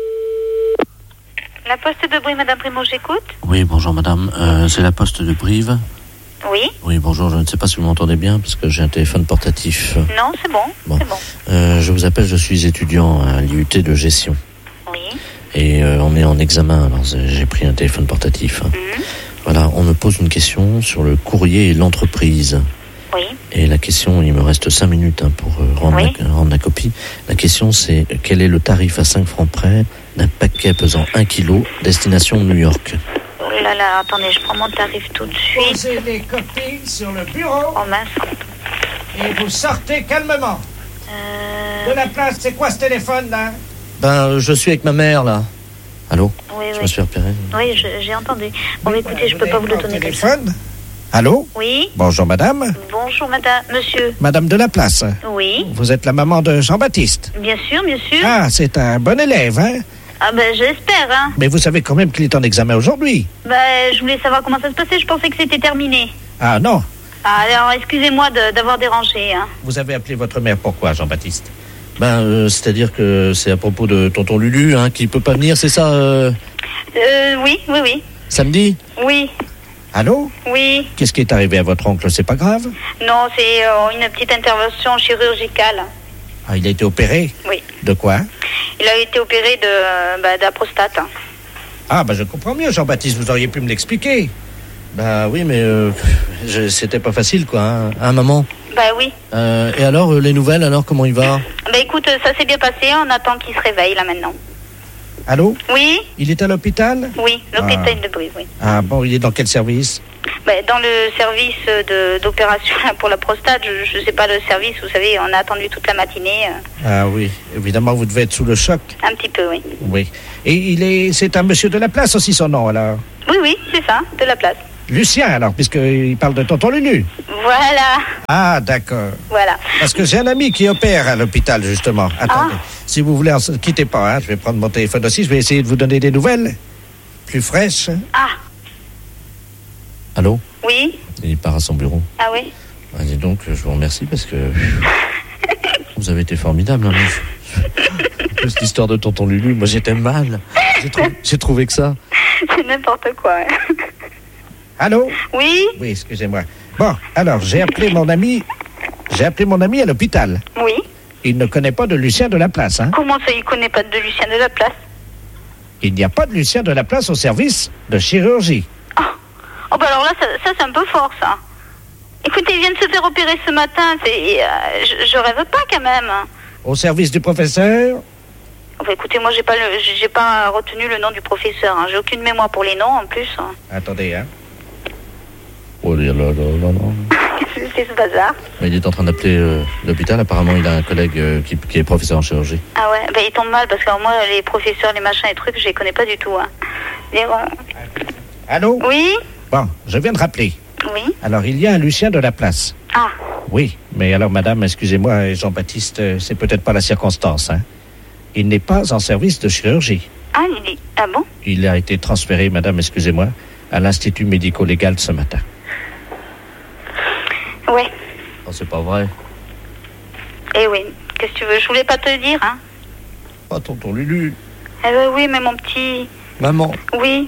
La poste de bruit, Madame Primo, j'écoute. Oui, bonjour madame, euh, c'est la poste de Brive. Oui. Oui, bonjour, je ne sais pas si vous m'entendez bien parce que j'ai un téléphone portatif. Non, c'est bon. Bon. C'est bon. Euh, je vous appelle, je suis étudiant à l'I U T de gestion. Oui. Et euh, on est en examen, alors j'ai pris un téléphone portatif. Mhm. Voilà, on me pose une question sur le courrier et l'entreprise. Oui. Et la question, il me reste cinq minutes hein, pour euh, rendre, Oui. la, rendre la copie. La question, c'est quel est le tarif à cinq francs près d'un paquet pesant un kilo, destination New York? Oh là là, attendez, je prends mon tarif tout de suite. Posez les copies sur le bureau Oh mince. et vous sortez calmement. Euh... De la place, c'est quoi ce téléphone là? Ben, euh, je suis avec ma mère, là. Allô? Oui, Je oui. me suis repéré. Oui, je- j'ai entendu. Bon, mais écoutez, je peux pas vous le donner comme ça. Téléphone? Allô? Oui. Bonjour madame. Bonjour, madame, monsieur. Madame de la place. Oui. Vous êtes la maman de Jean-Baptiste. Bien sûr, bien sûr. Ah, c'est un bon élève, hein? Ah ben, j'espère, hein. Mais vous savez quand même qu'il est en examen aujourd'hui. Ben, je voulais savoir comment ça se passait. Je pensais que c'était terminé. Ah non. Ah, alors, excusez-moi de- d'avoir dérangé, hein. Vous avez appelé votre mère pourquoi, Jean-Baptiste? Ben, euh, c'est-à-dire que c'est à propos de tonton Lulu, hein, qui peut pas venir, c'est ça, euh, Euh, oui, oui, oui. samedi? Oui, Allô? oui. Qu'est-ce qui est arrivé à votre oncle? C'est pas grave? Non, c'est euh, une petite intervention chirurgicale. Ah, il a été opéré? Oui. De quoi? Il a été opéré de, euh, bah, de la prostate. hein. Ah, bah je comprends mieux, Jean-Baptiste, vous auriez pu me l'expliquer. Ben oui, mais euh, je- c'était pas facile, quoi, hein, hein maman? Bah oui. Euh, et alors, euh, les nouvelles, alors, comment il va? Bah écoute, euh, ça s'est bien passé. On attend qu'il se réveille, là, maintenant. Allô? Oui? Il est à l'hôpital? Oui, l'hôpital Ah. de Brive, oui. Ah bon, il est dans quel service? Ben, dans le service de, d'opération pour la prostate, je ne sais pas le service, vous savez, on a attendu toute la matinée. Ah oui, évidemment, vous devez être sous le choc. Un petit peu, oui. Oui. Et il est, c'est un monsieur de la place aussi, son nom, alors? Oui, oui, c'est ça, de la place. Lucien, alors, puisqu'il parle de tonton Lulu. Voilà. Ah, d'accord. Voilà. Parce que j'ai un ami qui opère à l'hôpital, justement. Attendez, ah. si vous voulez, ne quittez pas, hein, je vais prendre mon téléphone aussi, je vais essayer de vous donner des nouvelles plus fraîches. Ah. Allô? Oui. Il part à son bureau. Ah oui. Ah, dis donc, je vous remercie parce que vous avez été formidable. Hein, cette histoire de tonton Lulu, moi j'étais mal. J'ai, trou... j'ai trouvé que ça. C'est n'importe quoi. Hein. Allô? Oui. Oui, excusez-moi. Bon, alors j'ai appelé mon ami. J'ai appelé mon ami à l'hôpital. Oui. Il ne connaît pas de Lucien de la place, hein? Comment ça, il connaît pas de Lucien de la place? Il n'y a pas de Lucien de la place au service de chirurgie. Oh bah alors là, ça, ça c'est un peu fort, ça. Écoutez, il vient de se faire opérer ce matin, c'est, euh, je, je rêve pas quand même. Au service du professeur? Oh bah écoutez, moi j'ai pas, le, j'ai pas retenu le nom du professeur, hein. J'ai aucune mémoire pour les noms en plus. Hein. Attendez, hein. Oh là là là là. C'est ce bazar. Mais il est en train d'appeler euh, l'hôpital, apparemment il a un collègue euh, qui, qui est professeur en chirurgie. Ah ouais, bah il tombe mal parce que alors, moi les professeurs, les machins, les trucs, je les connais pas du tout. Hein. Les, bon... Allô? Oui? Bon, je viens de rappeler. Oui. Alors, il y a un Lucien de la place. Ah. Oui, mais alors, madame, excusez-moi, Jean-Baptiste, c'est peut-être pas la circonstance, hein. Il n'est pas en service de chirurgie. Ah, il est... Ah bon? Il a été transféré, madame, excusez-moi, à l'Institut médico-légal ce matin. Oui. Oh, c'est pas vrai. Eh oui, qu'est-ce que tu veux? Je voulais pas te le dire, hein. Pas tonton Lulu. Eh ben oui, mais mon petit... Maman. Oui.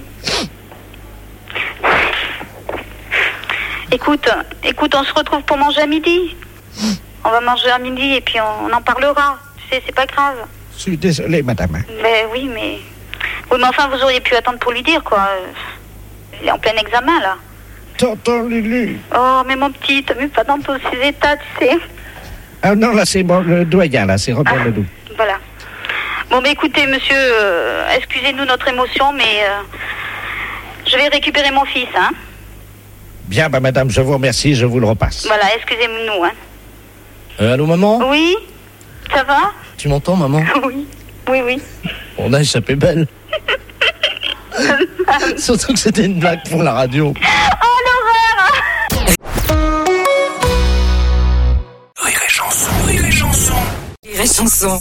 Écoute, écoute, on se retrouve pour manger à midi. On va manger à midi et puis on, on en parlera. Tu sais, c'est pas grave. Je suis désolé, madame. Ben oui, mais... Oui, mais enfin, vous auriez pu attendre pour lui dire, quoi. Il est en plein examen, là. Tonton Lulu. Oh, mais mon petit, t'as vu pas dans tous ces états, tu sais. Ah non, là, c'est bon, le doyen, là, c'est Robert ah, Ledoux. Voilà. Bon, ben écoutez, monsieur, euh, excusez-nous notre émotion, mais... Euh, je vais récupérer mon fils, hein. Bien, bah madame, je vous remercie, je vous le repasse. Voilà, excusez-nous, hein. Euh, allô, maman? Oui? Ça va? Tu m'entends, maman? Oui, oui, oui. On a échappé belle. Surtout que c'était une blague pour la radio. Oh, l'horreur! Rire et chanson, rire et chanson. Rire et chanson.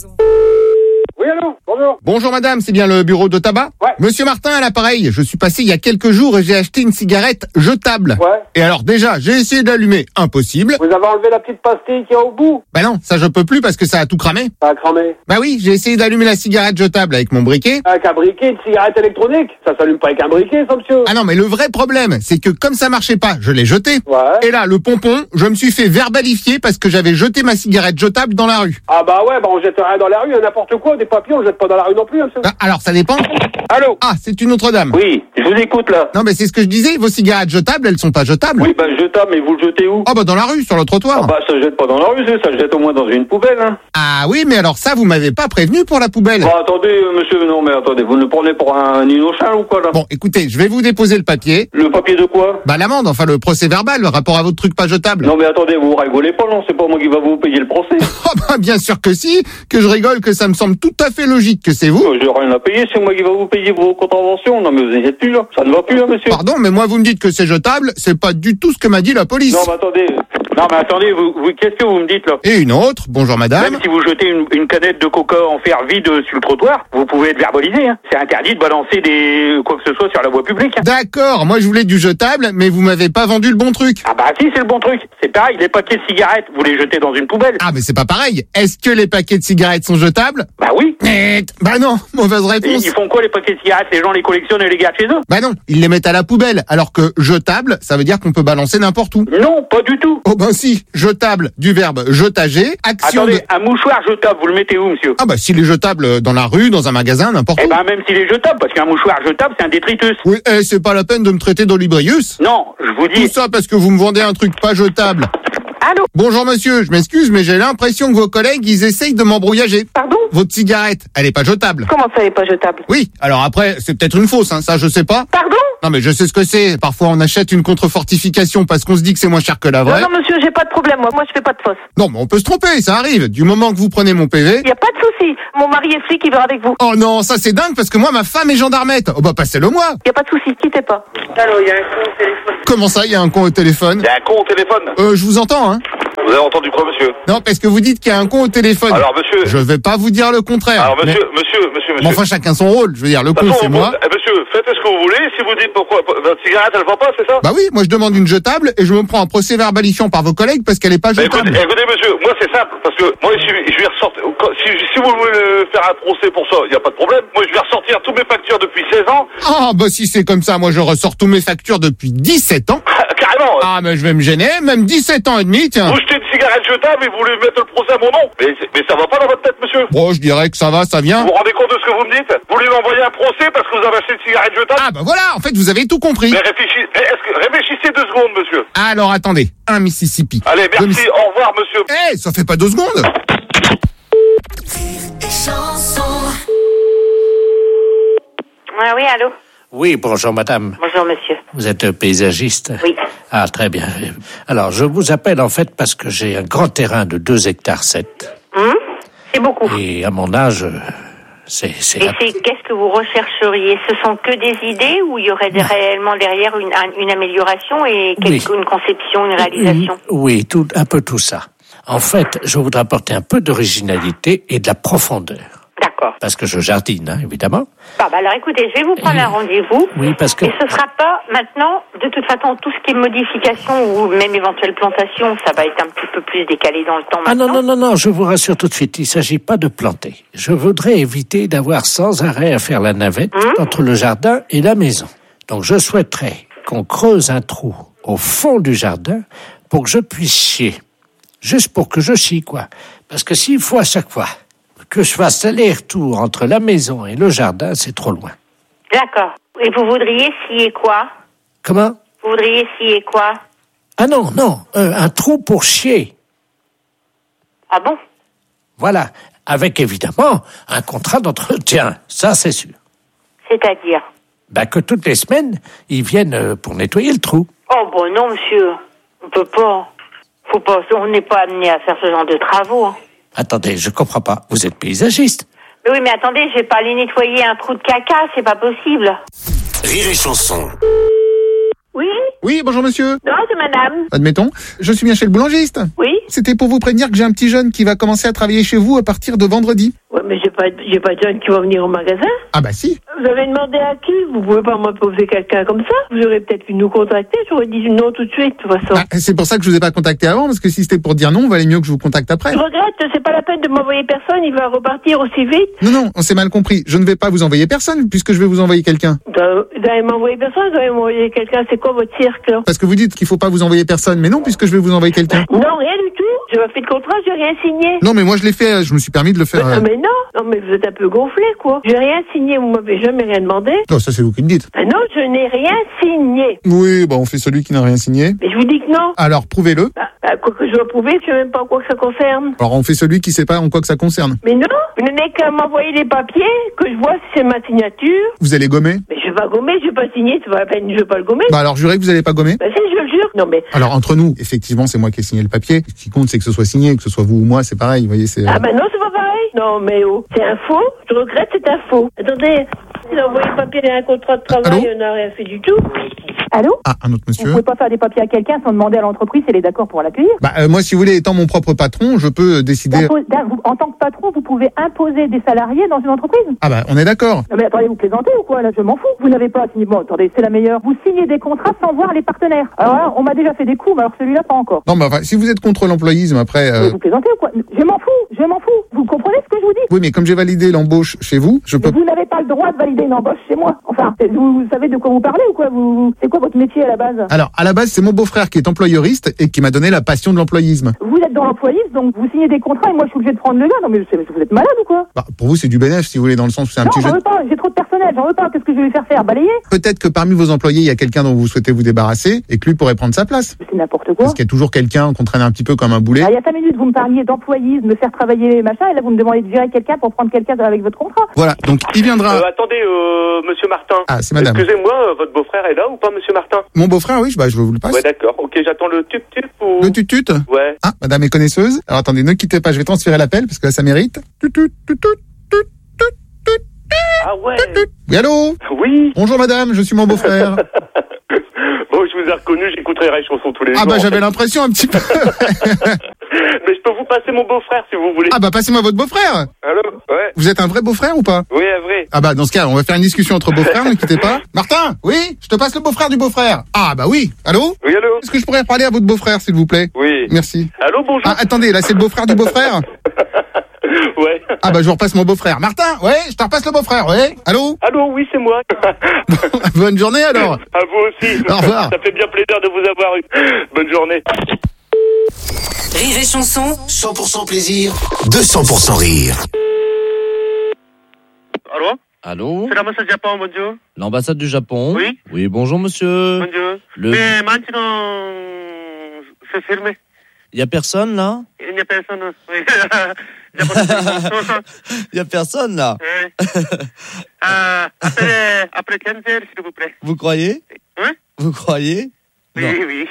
Oui, allô? Bonjour. Bonjour madame, c'est bien le bureau de tabac? Ouais. Monsieur Martin à l'appareil, je suis passé il y a quelques jours et j'ai acheté une cigarette jetable. Ouais. Et alors déjà, j'ai essayé d'allumer, impossible. Vous avez enlevé la petite pastille qu'il y a au bout? Bah non, ça je peux plus parce que ça a tout cramé. Ça a cramé. Bah oui, j'ai essayé d'allumer la cigarette jetable avec mon briquet. Avec un briquet de cigarette électronique? Ça s'allume pas avec un briquet, ça, monsieur? Ah non, mais le vrai problème, c'est que comme ça marchait pas, je l'ai jeté. Ouais. Et là, le pompon, je me suis fait verbalifier parce que j'avais jeté ma cigarette jetable dans la rue. Ah bah ouais, bah on jette rien dans la rue, n'importe quoi, des papiers, on jette pas dans la rue non plus, monsieur. Ah, alors, ça dépend. Allô? Ah, c'est une autre dame. Oui, je vous écoute là. Non, mais c'est ce que je disais, vos cigarettes jetables, elles sont pas jetables. Oui, bah jetable, mais vous le jetez où? Ah bah dans la rue, sur le trottoir. Ah bah ça se jette pas dans la rue, ça se jette au moins dans une poubelle, hein. Ah oui, mais alors ça, vous m'avez pas prévenu pour la poubelle. Bah attendez, euh, monsieur, non mais attendez, vous le prenez pour un innocent ou quoi là? Bon, écoutez, je vais vous déposer le papier. Le papier de quoi? Bah l'amende, enfin le procès verbal, le rapport à votre truc pas jetable. Non mais attendez, vous rigolez pas, non? C'est pas moi qui va vous payer le procès. Ah bah bien sûr que si, que je rigole, que ça me semble tout à fait logique que c'est vous. Oh, j'ai rien à payer, c'est moi qui va vous payer vos contraventions. Non mais vous êtes plus là, ça ne va plus là, monsieur. Pardon, mais moi vous me dites que c'est jetable, c'est pas du tout ce que m'a dit la police. Non mais attendez, non mais attendez, vous, vous qu'est-ce que vous me dites là? Et une autre, bonjour madame. Même si vous jetez une, une canette de coca en fer vide sur le trottoir, vous pouvez être verbalisé, hein. C'est interdit de balancer des quoi que ce soit sur la voie publique. Hein. D'accord, moi je voulais du jetable, mais vous m'avez pas vendu le bon truc. Ah bah si, c'est le bon truc. C'est pareil, les paquets de cigarettes, vous les jetez dans une poubelle. Ah mais c'est pas pareil. Est-ce que les paquets de cigarettes sont jetables? Bah oui. Bah non, mauvaise réponse. Et ils font quoi les paquets de cigarettes? Les gens les collectionnent et les gardent chez eux? Bah non, ils les mettent à la poubelle, alors que jetable, ça veut dire qu'on peut balancer n'importe où. Non, pas du tout. Oh ben si, jetable du verbe jetager, action. Attendez, de... un mouchoir jetable, vous le mettez où, monsieur? Ah bah s'il est jetable dans la rue, dans un magasin, n'importe où. Eh ben même s'il est jetable, parce qu'un mouchoir jetable, c'est un détritus. Oui, eh, c'est pas la peine de me traiter d'olibrius. Non, je vous dis... Tout ça parce que vous me vendez un truc pas jetable. Allô? Bonjour monsieur, je m'excuse, mais j'ai l'impression que vos collègues, ils essayent de m'embrouillager. Pardon? Votre cigarette, elle est pas jetable. Comment ça, elle est pas jetable? Oui, alors après, c'est peut-être une fausse, hein, ça je sais pas. Pardon? Non mais je sais ce que c'est. Parfois on achète une contrefortification parce qu'on se dit que c'est moins cher que la vraie. Non, non, monsieur, j'ai pas de problème. Moi, moi, je fais pas de fausse. Non mais on peut se tromper, ça arrive. Du moment que vous prenez mon P V... Y a pas de souci. Mon mari est flic, il verra avec vous. Oh non, ça c'est dingue parce que moi, ma femme est gendarmette. Oh bah passez-le moi. Y a pas de souci, quittez pas. Alors, il y a un con au téléphone. Comment ça, il y a un con au téléphone? Il y a un con au téléphone. Euh, je vous entends, hein. Vous avez entendu quoi, monsieur? Non, parce que vous dites qu'il y a un con au téléphone. Alors, monsieur... Je vais pas vous dire le contraire. Alors, monsieur, mais... monsieur, monsieur, monsieur... Mais enfin, chacun son rôle. Je veux dire, le con, c'est moi. Eh, monsieur, faites ce que vous voulez. Si vous dites pourquoi votre cigarette, elle va pas, c'est ça? Bah oui, moi je demande une jetable et je me prends un procès verbalifiant par vos collègues parce qu'elle est pas jetable. Écoutez, écoutez, monsieur, moi c'est simple, parce que moi je, je vais ressortir, si, si vous voulez faire un procès pour ça, il n'y a pas de problème. Moi je vais ressortir toutes mes factures depuis seize ans. Ah bah si c'est comme ça, moi je ressors tous mes factures depuis dix-sept ans. Carrément. Ah mais je vais me gêner, même dix-sept ans et demi, tiens. Vous jetez une cigarette jetable et vous voulez mettre le procès à mon nom. Mais, mais ça va pas dans votre tête, monsieur. Bon, je dirais que ça va, ça vient. Vous vous rendez compte de ce que vous me dites? Vous voulez m'envoyer un procès parce que vous avez acheté une cigarette jetable? Ah bah voilà, en fait vous avez tout compris. Mais réfléchissez, est-ce que, réfléchissez deux secondes, monsieur. Alors attendez, un Mississippi. Allez, merci, Miss... au revoir, monsieur. Eh, hey, ça fait pas deux secondes. Ah oui, allô? Oui, bonjour madame. Bonjour monsieur. Vous êtes paysagiste? Oui. Ah, très bien. Alors, je vous appelle en fait parce que j'ai un grand terrain de deux hectares sept. Hum, c'est beaucoup. Et à mon âge, c'est... c'est Et un... c'est, qu'est-ce que vous rechercheriez? Ce sont que des idées ou il y aurait des, réellement derrière une, une amélioration et quelque, Oui. une conception, une réalisation? Oui, tout, un peu tout ça. En fait, je voudrais apporter un peu d'originalité et de la profondeur. D'accord. Parce que je jardine, hein, évidemment. Ah bah alors écoutez, je vais vous prendre un rendez-vous. Oui, parce que... Et ce sera pas maintenant, de toute façon, tout ce qui est modification ou même éventuelle plantation, ça va être un petit peu plus décalé dans le temps Ah maintenant. non, non, non, non, je vous rassure tout de suite, il ne s'agit pas de planter. Je voudrais éviter d'avoir sans arrêt à faire la navette Hum entre le jardin et la maison. Donc je souhaiterais qu'on creuse un trou au fond du jardin pour que je puisse chier. Juste pour que je chie, quoi. Parce que s'il faut à chaque fois que je fasse aller-retour entre la maison et le jardin, c'est trop loin. D'accord. Et vous voudriez scier quoi? Comment? Vous voudriez scier quoi? Ah non, non, euh, un trou pour chier. Ah bon? Voilà, avec évidemment un contrat d'entretien, ça c'est sûr. C'est-à-dire? Ben que toutes les semaines, ils viennent euh, pour nettoyer le trou. Oh bon non monsieur, on peut pas. Faut pas, on n'est pas amené à faire ce genre de travaux. Hein. Attendez, je comprends pas, vous êtes paysagiste. Mais oui, mais attendez, je vais pas aller nettoyer un trou de caca, c'est pas possible. Rire et chanson. Oui? Oui, bonjour monsieur. Non, c'est madame. Admettons, je suis bien chez le boulangiste. Oui? C'était pour vous prévenir que j'ai un petit jeune qui va commencer à travailler chez vous à partir de vendredi. Ouais, mais j'ai pas, j'ai pas de jeunes qui vont venir au magasin. Ah bah si. Vous avez demandé à qui? Vous pouvez pas m'imposer quelqu'un comme ça. Vous aurez peut-être pu nous contacter, j'aurais dit non tout de suite, de toute façon. Ah, c'est pour ça que je vous ai pas contacté avant, parce que si c'était pour dire non, il valait mieux que je vous contacte après. Je regrette, c'est pas la peine de m'envoyer personne, il va repartir aussi vite. Non, non, on s'est mal compris. Je ne vais pas vous envoyer personne, puisque je vais vous envoyer quelqu'un. Vous allez m'envoyer personne, vous allez m'envoyer quelqu'un, c'est quoi votre cirque, là? Parce que vous dites qu'il faut pas vous envoyer personne, mais non, puisque je vais vous envoyer quelqu'un. Non, rien du tout. J'ai pas fait de contrat, j'ai rien signé. Non, mais moi je l'ai fait, je me suis permis de le faire. Mais, euh... mais non, non, mais vous êtes un peu gonflé, quoi. J'ai rien signé, vous m'avez jamais rien demandé. Non, ça c'est vous qui me dites. Ah non, je n'ai rien signé. Oui, bah on fait celui qui n'a rien signé. Mais je vous dis que non. Alors prouvez-le. Bah, bah, quoi que je dois prouver, je sais même pas en quoi que ça concerne. Alors on fait celui qui sait pas en quoi que ça concerne. Mais non, vous n'avez qu'à m'envoyer les papiers, que je vois si c'est ma signature. Vous allez gommer? Mais je vais pas gommer, je vais pas signer, c'est pas la peine, je vais pas le gommer. Bah alors jurez que vous allez pas gommer? Bah si, je le jure. Non mais... Alors entre nous, effectivement c'est moi qui ai signé le papier. Ce qui compte c'est que ce soit signé, que ce soit vous ou moi, c'est pareil, vous voyez, c'est... Ah bah non, c'est pas pareil. Non mais oh, c'est un faux, je regrette, c'est un faux. Attendez, il a envoyé le papier d'un contrat de travail, on n'a rien fait du tout. Allô? Ah, un autre monsieur. Vous pouvez pas faire des papiers à quelqu'un sans demander à l'entreprise si elle est d'accord pour l'accueillir. Bah euh, moi si vous voulez, étant mon propre patron, je peux euh, décider... D'impo- d'im- vous- En tant que patron, vous pouvez imposer des salariés dans une entreprise. Ah bah on est d'accord. Non mais attendez, vous plaisantez ou quoi? Là, je m'en fous. Vous n'avez pas signé... Bon, attendez, c'est la meilleure. Vous signez des contrats sans voir les partenaires. Alors là, on m'a déjà fait des coups, mais alors celui-là, pas encore. Non mais enfin, si vous êtes contre l'employisme après... euh, Mais vous plaisantez ou quoi? Je m'en fous, je m'en fous. Vous comprenez ce que je vous dis? Oui mais comme j'ai validé l'embauche chez vous, je peux... Mais vous n'avez pas le droit de valider une embauche chez moi. Enfin, vous, vous savez de quoi vous parlez ou quoi? Vous, c'est quoi votre métier à la base? Alors à la base c'est mon beau-frère qui est employeuriste et qui m'a donné la passion de l'employisme. Vous êtes dans l'employisme, donc vous signez des contrats et moi je suis obligé de prendre le gars. Non mais c'est- vous êtes malade ou quoi? Bah, pour vous c'est du bénéfice si vous voulez, dans le sens où c'est un Non, petit j'en jeune... veux pas. J'ai trop de personnes personnel, j'en veux pas. Qu'est-ce que je vais lui faire faire? Balayer? Peut-être que parmi vos employés, il y a quelqu'un dont vous souhaitez vous débarrasser et que lui pourrait prendre sa place. C'est n'importe quoi. Parce qu'il y a toujours quelqu'un qu'on traîne un petit peu comme un boulet. Ah, il y a cinq minutes, vous me parliez d'employés, de me faire travailler, machin, et là, vous me demandez de virer quelqu'un pour prendre quelqu'un avec votre contrat. Voilà, donc il viendra. Euh, attendez, euh, monsieur Martin. Ah, c'est madame. Excusez-moi, euh, votre beau-frère est là ou pas, monsieur Martin? Mon beau-frère, oui, bah, je vous le passe. Ouais, d'accord. Ok, j'attends le tut-tut ou... Le tutut? Ouais. Ah, madame est connaisseuse. Alors attendez, ne quittez pas, je vais transférer l'appel parce que là, ça mérite. Tutut, tutut. Ah ouais. Oui, allô? Oui. Bonjour madame, je suis mon beau-frère. Bon, je vous ai reconnu, j'écouterai les chansons tous les Ah jours. bah en j'avais fait. l'impression un petit peu. Mais je peux vous passer mon beau-frère si vous voulez. Ah bah passez-moi votre beau-frère. Allô? Ouais. Vous êtes un vrai beau-frère ou pas? Oui, vrai. Ah bah dans ce cas, on va faire une discussion entre beaux-frères, ne quittez pas. Martin, oui, je te passe le beau-frère du beau-frère. Ah bah oui, allô? Oui, allô? Est-ce que je pourrais parler à votre beau-frère s'il vous plaît? Oui. Merci. Allô, bonjour. Ah attendez, là c'est le beau-frère du beau-frère? Ouais. Ah bah je vous repasse mon beau-frère. Martin, ouais, je te repasse le beau-frère, ouais. Allô? Allô, oui, c'est moi. Bonne journée alors. À vous aussi. Au revoir. Ça fait bien plaisir de vous avoir eu. Bonne journée. Rire et chanson, cent pour cent plaisir, deux cents pour cent rire. Allô? Allô? C'est l'ambassade du Japon, bonjour. L'ambassade du Japon? Oui. Oui, bonjour monsieur. Bonjour. Le... Mais maintenant, c'est fermé. Il y a personne là? Il n'y a personne. Oui. Il y a personne là? Oui. Euh, après, après quinze heures, s'il vous plaît. Vous croyez? Hein? Vous croyez? Oui, Non. oui.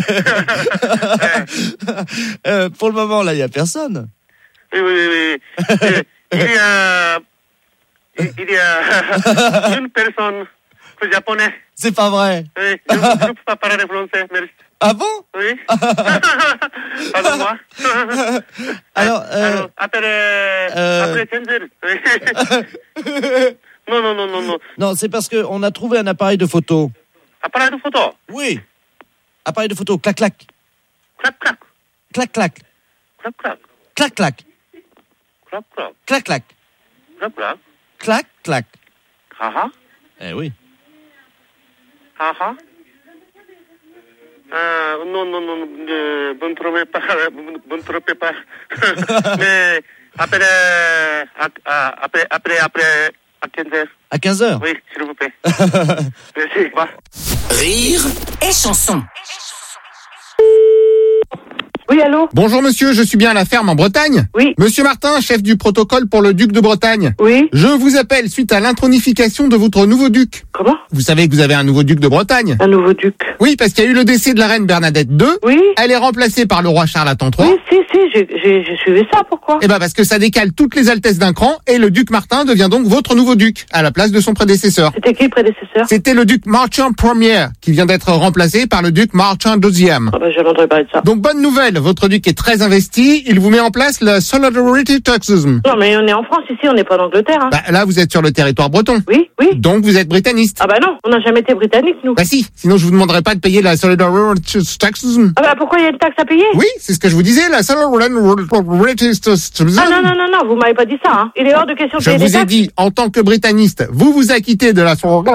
euh, pour le moment là, il y a personne. Oui, oui, oui. oui. Il y a, il y a une personne japonaise. C'est pas vrai. Oui, je ne peux pas parler français, merci. Ah bon? Oui. Pardon-moi. Alors, euh, Alors, après, euh, après quinze heures. Oui. Non, non, non, non, non. Non, c'est parce qu'on a trouvé un appareil de photo. Appareil de photo? Oui. Appareil de photo, clac, clac. Clac, clac. Clac, clac. Clac, clac. Clac, clac. Clac, clac. Clac, clac. Clac, clac. Clac, clac. Ah ah. Eh oui. Ah ah. Ah, non, non, non, euh, vous ne trompez pas, vous ne trompez pas. Mais après, à, après, après, après, à quinze heures. À quinze heures? Oui, s'il vous plaît. Merci. Bah. Rire Et chanson. Oui, allô? Bonjour monsieur, je suis bien à la ferme en Bretagne. Oui. Monsieur Martin, chef du protocole pour le duc de Bretagne. Oui. Je vous appelle suite à l'intronification de votre nouveau duc. Comment? Vous savez que vous avez un nouveau duc de Bretagne? Un nouveau duc? Oui, parce qu'il y a eu le décès de la reine Bernadette deux. Oui. Elle est remplacée par le roi Charles trois. Oui, si, si, j'ai, j'ai, j'ai suivi ça, pourquoi? Eh ben parce que ça décale toutes les altesses d'un cran et le duc Martin devient donc votre nouveau duc, à la place de son prédécesseur. C'était qui le prédécesseur? C'était le duc Marchand Premier, qui vient d'être remplacé par le duc Marchand Deuxième. Ah ben, je n'entendrai pas de ça. Donc bonne nouvelle, votre duc est très investi, il vous met en place le Solidarity Taxism. Non, mais on est en France ici, on n'est pas en Angleterre, hein. Bah, là, vous êtes sur le territoire breton. Oui, oui. Donc vous êtes britaniste. Ah bah non, on n'a jamais été britannique, nous. Bah si, sinon je vous demanderai pas de payer la Solidarity Taxism. Ah bah pourquoi il y a une taxe à payer? Oui, c'est ce que je vous disais, la Solidarity Taxism. Ah non, non, non, non, vous m'avez pas dit ça, hein. Il est hors de question de Je payer des vous ai taxes. dit, en tant que britaniste, vous vous acquittez de la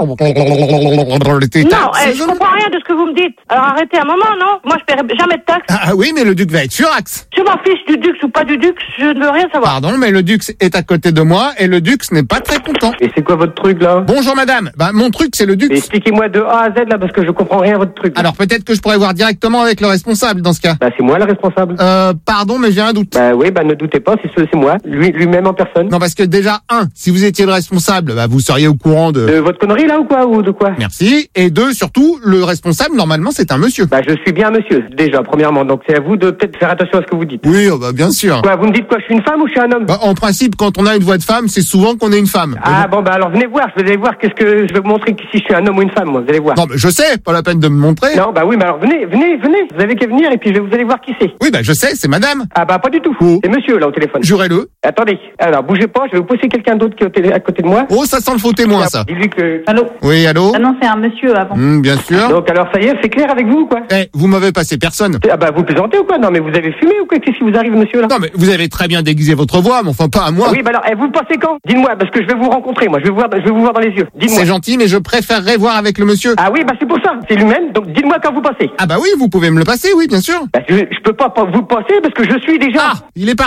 Solidarity Non, Taxism. eh, je comprends rien de ce que vous me dites. Alors arrêtez un moment, non? Moi, je paierai jamais de taxes. Ah oui, mais le duc va être furax. Je m'en fiche du dux ou pas du dux, je ne veux rien savoir. Pardon, mais le dux est à côté de moi et le dux n'est pas très content. Et c'est quoi votre truc là? Bonjour madame, bah mon truc c'est le dux. Expliquez-moi de A à Z là parce que je comprends rien à votre truc. Alors peut-être que je pourrais voir directement avec le responsable dans ce cas. Bah c'est moi le responsable. Euh, pardon, mais j'ai un doute. Bah oui, bah ne doutez pas, c'est c'est moi, lui lui-même en personne. Non, parce que déjà, un, si vous étiez le responsable, bah vous seriez au courant de... De votre connerie là ou quoi, ou de quoi? Merci. Et deux, surtout, le responsable, normalement, c'est un monsieur. Bah je suis bien monsieur, déjà, premièrement, donc c'est à vous de peut-être faire attention à ce que vous dites. Oui, oh, bah bien sûr. Quoi, vous me dites quoi, je suis une femme ou je suis un homme? Bah, en principe, quand on a une voix de femme, c'est souvent qu'on est une femme. Ah bon, bah alors venez voir, je vais aller voir qu'est-ce que je vais vous montrer si je suis un homme ou une femme, moi, vous allez voir. Non, mais je sais, pas la peine de me montrer. Non, bah oui, mais alors venez, venez, venez, vous avez qu'à venir et puis je vais vous allez voir qui c'est. Oui, bah je sais, c'est madame. Ah bah pas du tout, Oh. c'est monsieur là au téléphone. Jurez-le. Attendez, alors bougez pas, je vais vous pousser quelqu'un d'autre qui est au télé- à côté de moi. Oh, ça sent le faux témoin, ça. Dis-lui que... Allô? Oui, allô? Ah non, c'est un monsieur avant. Hmm, bien sûr. Donc alors ça y est, c'est clair avec vous ou quoi? Eh, vous m'avez passé personne. Ah bah vous plaisantez ou quoi? Non mais vous avez fumé ou quoi? Qu'est-ce qui vous arrive monsieur là? Non, mais vous avez très bien déguisé votre voix, mais enfin pas à moi. Oui bah alors, eh, vous passez quand? Dites-moi, parce que je vais vous rencontrer, moi, je vais vous voir, je vais vous voir dans les yeux. Dites-moi. C'est gentil, mais je préférerais voir avec le monsieur. Ah oui, bah c'est pour ça, c'est lui-même, donc dites-moi quand vous passez. Ah bah oui, vous pouvez me le passer, oui, bien sûr. Bah je, je peux pas pas vous passer parce que je suis déjà... Ah, il est parti.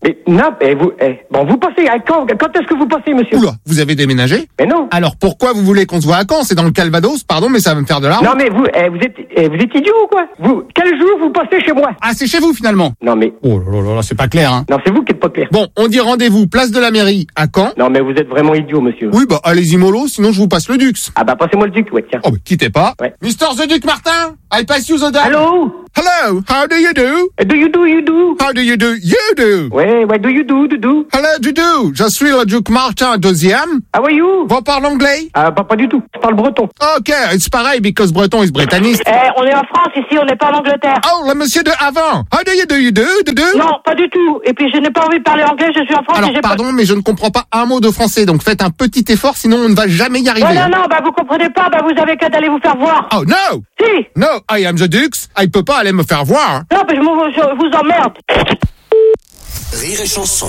Mais non, eh, vous, eh, bon, vous passez à quand, quand est-ce que vous passez, monsieur? Oula, vous avez déménagé? Mais non. Alors pourquoi vous voulez qu'on se voit à Caen? C'est dans le Calvados, pardon, mais ça va me faire de l'argent. Non, mais vous, eh, vous êtes, eh, vous êtes idiot ou quoi? Vous, quel jour vous passez chez moi? Ah, c'est chez vous finalement? Non, mais. Oh là là là, c'est pas clair, hein. Non, c'est vous qui êtes pas clair. Bon, on dit rendez-vous, place de la mairie, à Caen. Non, mais vous êtes vraiment idiot, monsieur. Oui, bah, allez-y mollo, sinon je vous passe le Dux. Ah bah, passez-moi le duc, ouais, tiens. Oh, bah, quittez pas. Ouais. Mister the Duc Martin, I pass you the duck. Hello? Hello, how do you do? Do you do, you do? How do you do? You do. Ouais, ouais, do you do, do do? Hello, du do. Je suis le Duc Martin deuxième. How are you? Vous parlez anglais? Ah, pas, pas du tout. Je parle breton. Ok, it's pareil, because breton is britanniste. Eh, on est en France ici, on n'est pas en Angleterre. Oh, le monsieur de avant. How do you do, you do, do do? Non, pas du tout. Et puis je n'ai pas envie de parler anglais, je suis en France Alors, et j'ai pardon, pas... mais je ne comprends pas un mot de français, donc faites un petit effort, sinon on ne va jamais y arriver. Ouais, non, non, bah vous comprenez pas, bah vous avez qu'à d'aller vous faire voir. Oh, no! Si! No, I am the Dux. I peux pas aller me faire voir. Non, mais je, m'en- je vous emmerde. Rire et chanson.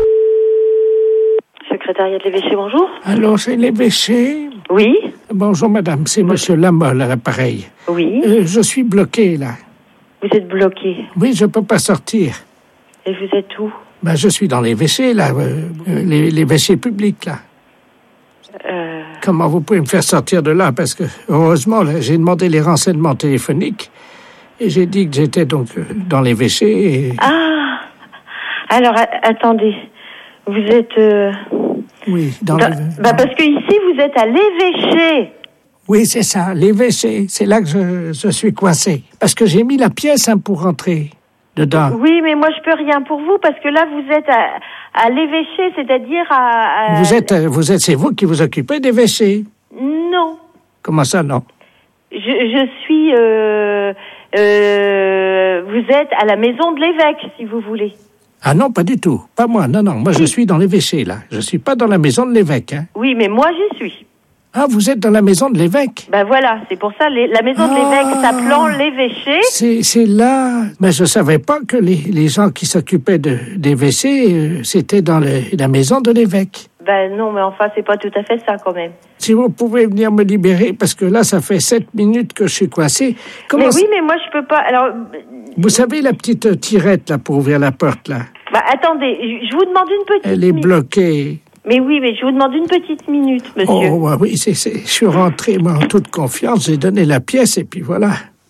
Secrétariat de l'évêché, bonjour. Allô, c'est l'évêché? Oui. Bonjour, madame, c'est monsieur Lamolle à l'appareil. Oui. Euh, je suis bloqué, là. Vous êtes bloqué. Oui, je peux pas sortir. Et vous êtes où? Ben, je suis dans l'évêché, là, euh, euh, les, l'évêché public, là. Euh... Comment vous pouvez me faire sortir de là? Parce que, heureusement, là, j'ai demandé les renseignements téléphoniques et j'ai dit que j'étais donc euh, dans l'évêché et... Ah! Alors, a- attendez. Vous êtes... euh, Oui, dans bah, l'évêché. bah, parce que ici, vous êtes à l'évêché. Oui, c'est ça, l'évêché. C'est là que je, je suis coincé. Parce que j'ai mis la pièce hein, pour rentrer dedans. Oui, mais moi, je peux rien pour vous parce que là, vous êtes à, à l'évêché, c'est-à-dire à... à- Vous êtes, euh, vous êtes, c'est vous qui vous occupez d'évêché. Non. Comment ça, non? Je, je suis... euh, euh, vous êtes à la maison de l'évêque, si vous voulez. Ah non, pas du tout. Pas moi, non, non. Moi, je suis dans l'évêché, là. Je suis pas dans la maison de l'évêque, hein. Oui, mais moi, j'y suis. Ah, vous êtes dans la maison de l'évêque? Ben voilà, c'est pour ça, les- la maison de l'évêque s'appelant l'évêché. C'est, c'est là... Mais je savais pas que les, les gens qui s'occupaient de, d'évêché, euh, c'était dans le- la maison de l'évêque. Ben non, mais enfin, c'est pas tout à fait ça, quand même. Si vous pouvez venir me libérer, parce que là, ça fait sept minutes que je suis coincé. Comment mais ça- oui, mais moi, je peux pas... Alors, Vous savez la petite euh, tirette, là, pour ouvrir la porte, là? bah attendez, je je vous demande une petite Elle est minute. bloquée. Mais oui, mais je vous demande une petite minute, monsieur. Oh, ouais, oui, c'est, c'est, je suis rentré, moi, en toute confiance. J'ai donné la pièce, et puis voilà.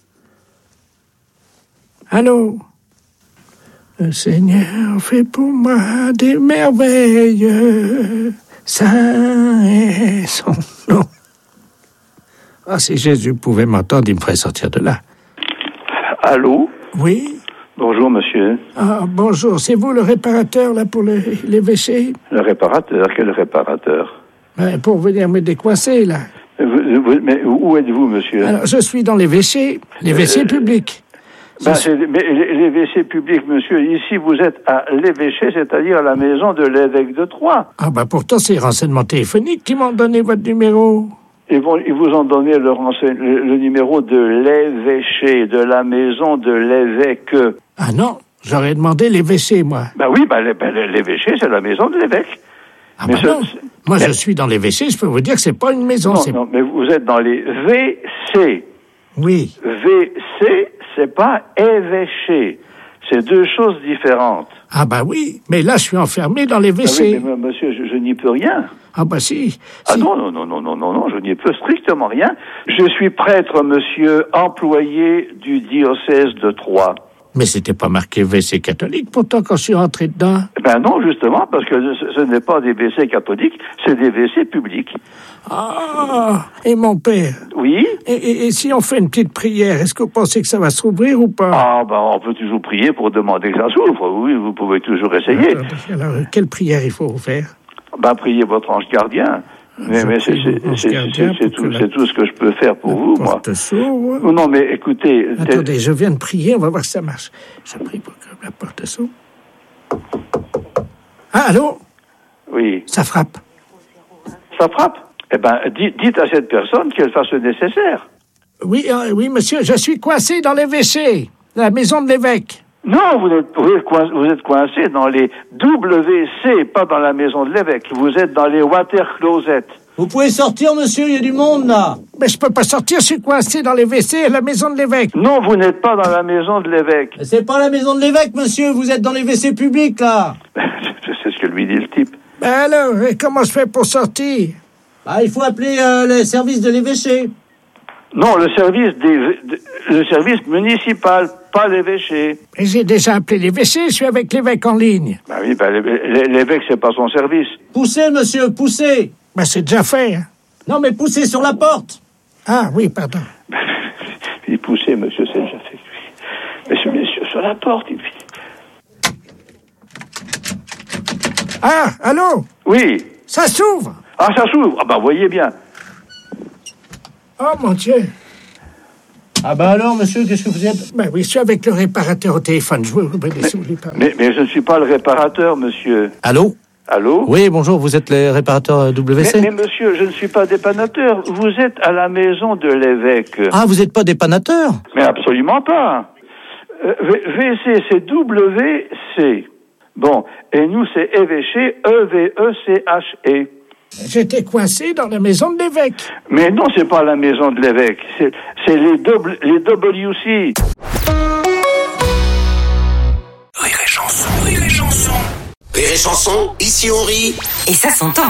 Allô? Le Seigneur fait pour moi des merveilles. Saint est son nom. Ah, si Jésus pouvait m'entendre, il me ferait sortir de là. Allô? Oui? Bonjour, monsieur. Ah, bonjour. C'est vous le réparateur, là, pour le- l'évêché? Le réparateur? Quel réparateur? Ben, pour venir me décoincer, là. Vous- vous- mais où êtes-vous, monsieur? Alors, je suis dans l'évêché, l'évêché Euh, public. Ben, c'est- mais les les W C publics, monsieur, ici vous êtes à l'évêché, c'est-à-dire à la maison de l'évêque de Troyes. Ah, bah pourtant, c'est les renseignements téléphoniques qui m'ont donné votre numéro. Ils, vont, ils vous ont donné le, renseign- le, le numéro de l'évêché, de la maison de l'évêque. Ah non, j'aurais demandé l'évêché, moi. Ben oui, ben, l'é- ben, l'évêché, c'est la maison de l'évêque. Ah bah non. Moi, je suis dans l'évêché, je peux vous dire que c'est pas une maison. Non, c'est... non, mais vous êtes dans les V C. Oui. V C, c'est pas évêché. C'est deux choses différentes. Ah bah oui, mais là, je suis enfermé dans Ah l'évêché. oui, mais, mais, monsieur, je, je n'y peux rien. Ah bah si. Ah non, non, non, non, non, non, non, je n'y peux strictement rien. Je suis prêtre, monsieur, employé du diocèse de Troyes. Mais c'était pas marqué V C catholique, pourtant, quand je suis rentré dedans. Ben non, justement, parce que ce, ce n'est pas des W C catholiques, c'est des W C publics. Ah, et mon père. Oui. Et, et- et si on fait une petite prière, est-ce que vous pensez que ça va s'ouvrir ou pas? Ah, ben on peut toujours prier pour demander que ça s'ouvre. Oui, vous pouvez toujours essayer. Alors, euh, quelle prière il faut faire? Ben, priez votre ange gardien. Mais, mais c'est, c'est, c'est, c'est, c'est tout, c'est tout ce que je peux faire pour vous, moi. s'ouvre. Non, mais écoutez... Attendez, je viens de prier, on va voir si ça marche. Je prie pour que la porte s'ouvre. Ah, allô? Oui. Ça frappe. Ça frappe? Eh ben, dites, dites à cette personne qu'elle fasse le nécessaire. Oui, euh, oui, monsieur, je suis coincé dans l'évêché, la maison de l'évêque. Non, vous êtes, vous êtes coincé, vous êtes coincé dans les W C, pas dans la maison de l'évêque. Vous êtes dans les water closets. Vous pouvez sortir, monsieur, il y a du monde, là. Mais je peux pas sortir, je suis coincé dans les W C à la maison de l'évêque. Non, vous n'êtes pas dans la maison de l'évêque. Mais c'est pas la maison de l'évêque, monsieur, vous êtes dans les W C publics, là. C'est ce que lui dit le type. Ben alors, et comment je fais pour sortir? Ah, il faut appeler euh, le service de l'évêché. Non, le service des, de, le service municipal, pas l'évêché. Et j'ai déjà appelé l'évêché, je suis avec l'évêque en ligne. Bah oui, bah, l'évêque, c'est pas son service. Poussez, monsieur, poussez. Ben c'est déjà fait. Hein. Non, mais poussez sur la porte. Ah oui, pardon. Il poussait, monsieur, c'est déjà fait. Monsieur, monsieur, sur la porte, il... Ah, allô? Oui. Ça s'ouvre. Ah, ça s'ouvre. Ah bah, voyez bien. Oh, mon Dieu. Ah bah alors, monsieur, qu'est-ce que vous êtes? Ben oui, je suis avec le réparateur au téléphone. Je vous obéis, mais, mais je ne suis pas le réparateur, monsieur. Allô? Allô? Oui, bonjour, vous êtes les réparateurs W C? Mais, mais monsieur, je ne suis pas dépannateur. Vous êtes à la maison de l'évêque. Ah, vous n'êtes pas dépannateur? Mais absolument pas. Euh, V C, c'est W C. Bon, et nous, c'est évêché, E V E C H E. J'étais coincé dans la maison de l'évêque. Mais non, c'est pas la maison de l'évêque. C'est, c'est les, double, les W C. Rire et chanson, rire et chanson. Rire et chanson, ici on rit. Et ça s'entend.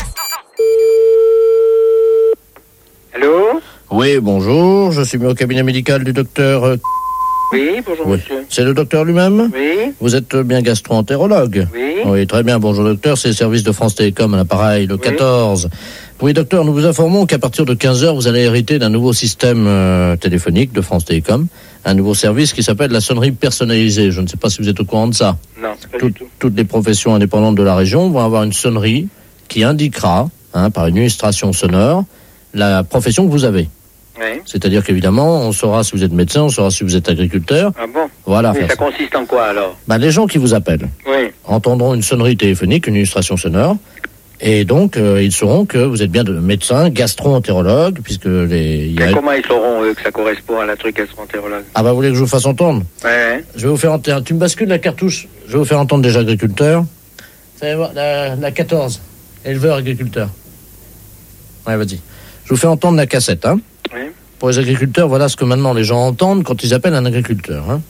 Allô? Oui, bonjour, je suis mis au cabinet médical du docteur... euh, Oui, bonjour Oui. monsieur. C'est le docteur lui-même? Oui. Vous êtes bien gastro-entérologue? Oui. Oui, très bien, bonjour docteur, c'est le service de France Télécom à l'appareil, le quatorze. Oui, docteur, nous vous informons qu'à partir de quinze heures, vous allez hériter d'un nouveau système euh, téléphonique de France Télécom, un nouveau service qui s'appelle la sonnerie personnalisée. Je ne sais pas si vous êtes au courant de ça. Non, pas Tout- du tout. Toutes les professions indépendantes de la région vont avoir une sonnerie qui indiquera, hein, par une illustration sonore, la profession que vous avez. Oui. C'est-à-dire qu'évidemment, on saura si vous êtes médecin, on saura si vous êtes agriculteur. Ah bon? Voilà. Mais faire ça ça. consiste en quoi alors? Ben, les gens qui vous appellent Oui. entendront une sonnerie téléphonique, une illustration sonore, et donc euh, ils sauront que vous êtes bien de médecin, gastro-entérologue, puisque les... il y a- Mais comment ils sauront eux que ça correspond à la truc gastro-entérologue? Ah bah vous voulez que je vous fasse entendre? Ouais, ouais. Je vais vous faire entendre. Tu me bascules la cartouche. Je vais vous faire entendre déjà agriculteur. Vous allez voir, la, la quatorze. Éleveur agriculteur. Ouais, vas-y. Je vous fais entendre la cassette, hein. Oui. Pour les agriculteurs, voilà ce que maintenant les gens entendent quand ils appellent un agriculteur, hein.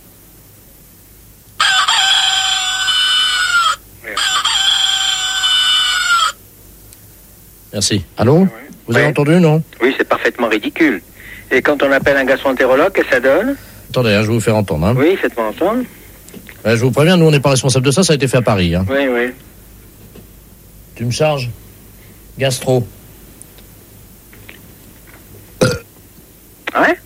Merci. Allô? Vous avez Ouais. entendu, non? Oui, c'est parfaitement ridicule. Et quand on appelle un gastro-entérologue, qu'est-ce que ça donne? Attendez, hein, je vais vous faire entendre, hein. Oui, faites-moi entendre. Ouais, je vous préviens, nous on n'est pas responsable de ça, ça a été fait à Paris, hein. Oui, oui. Tu me charges? Gastro. Ouais?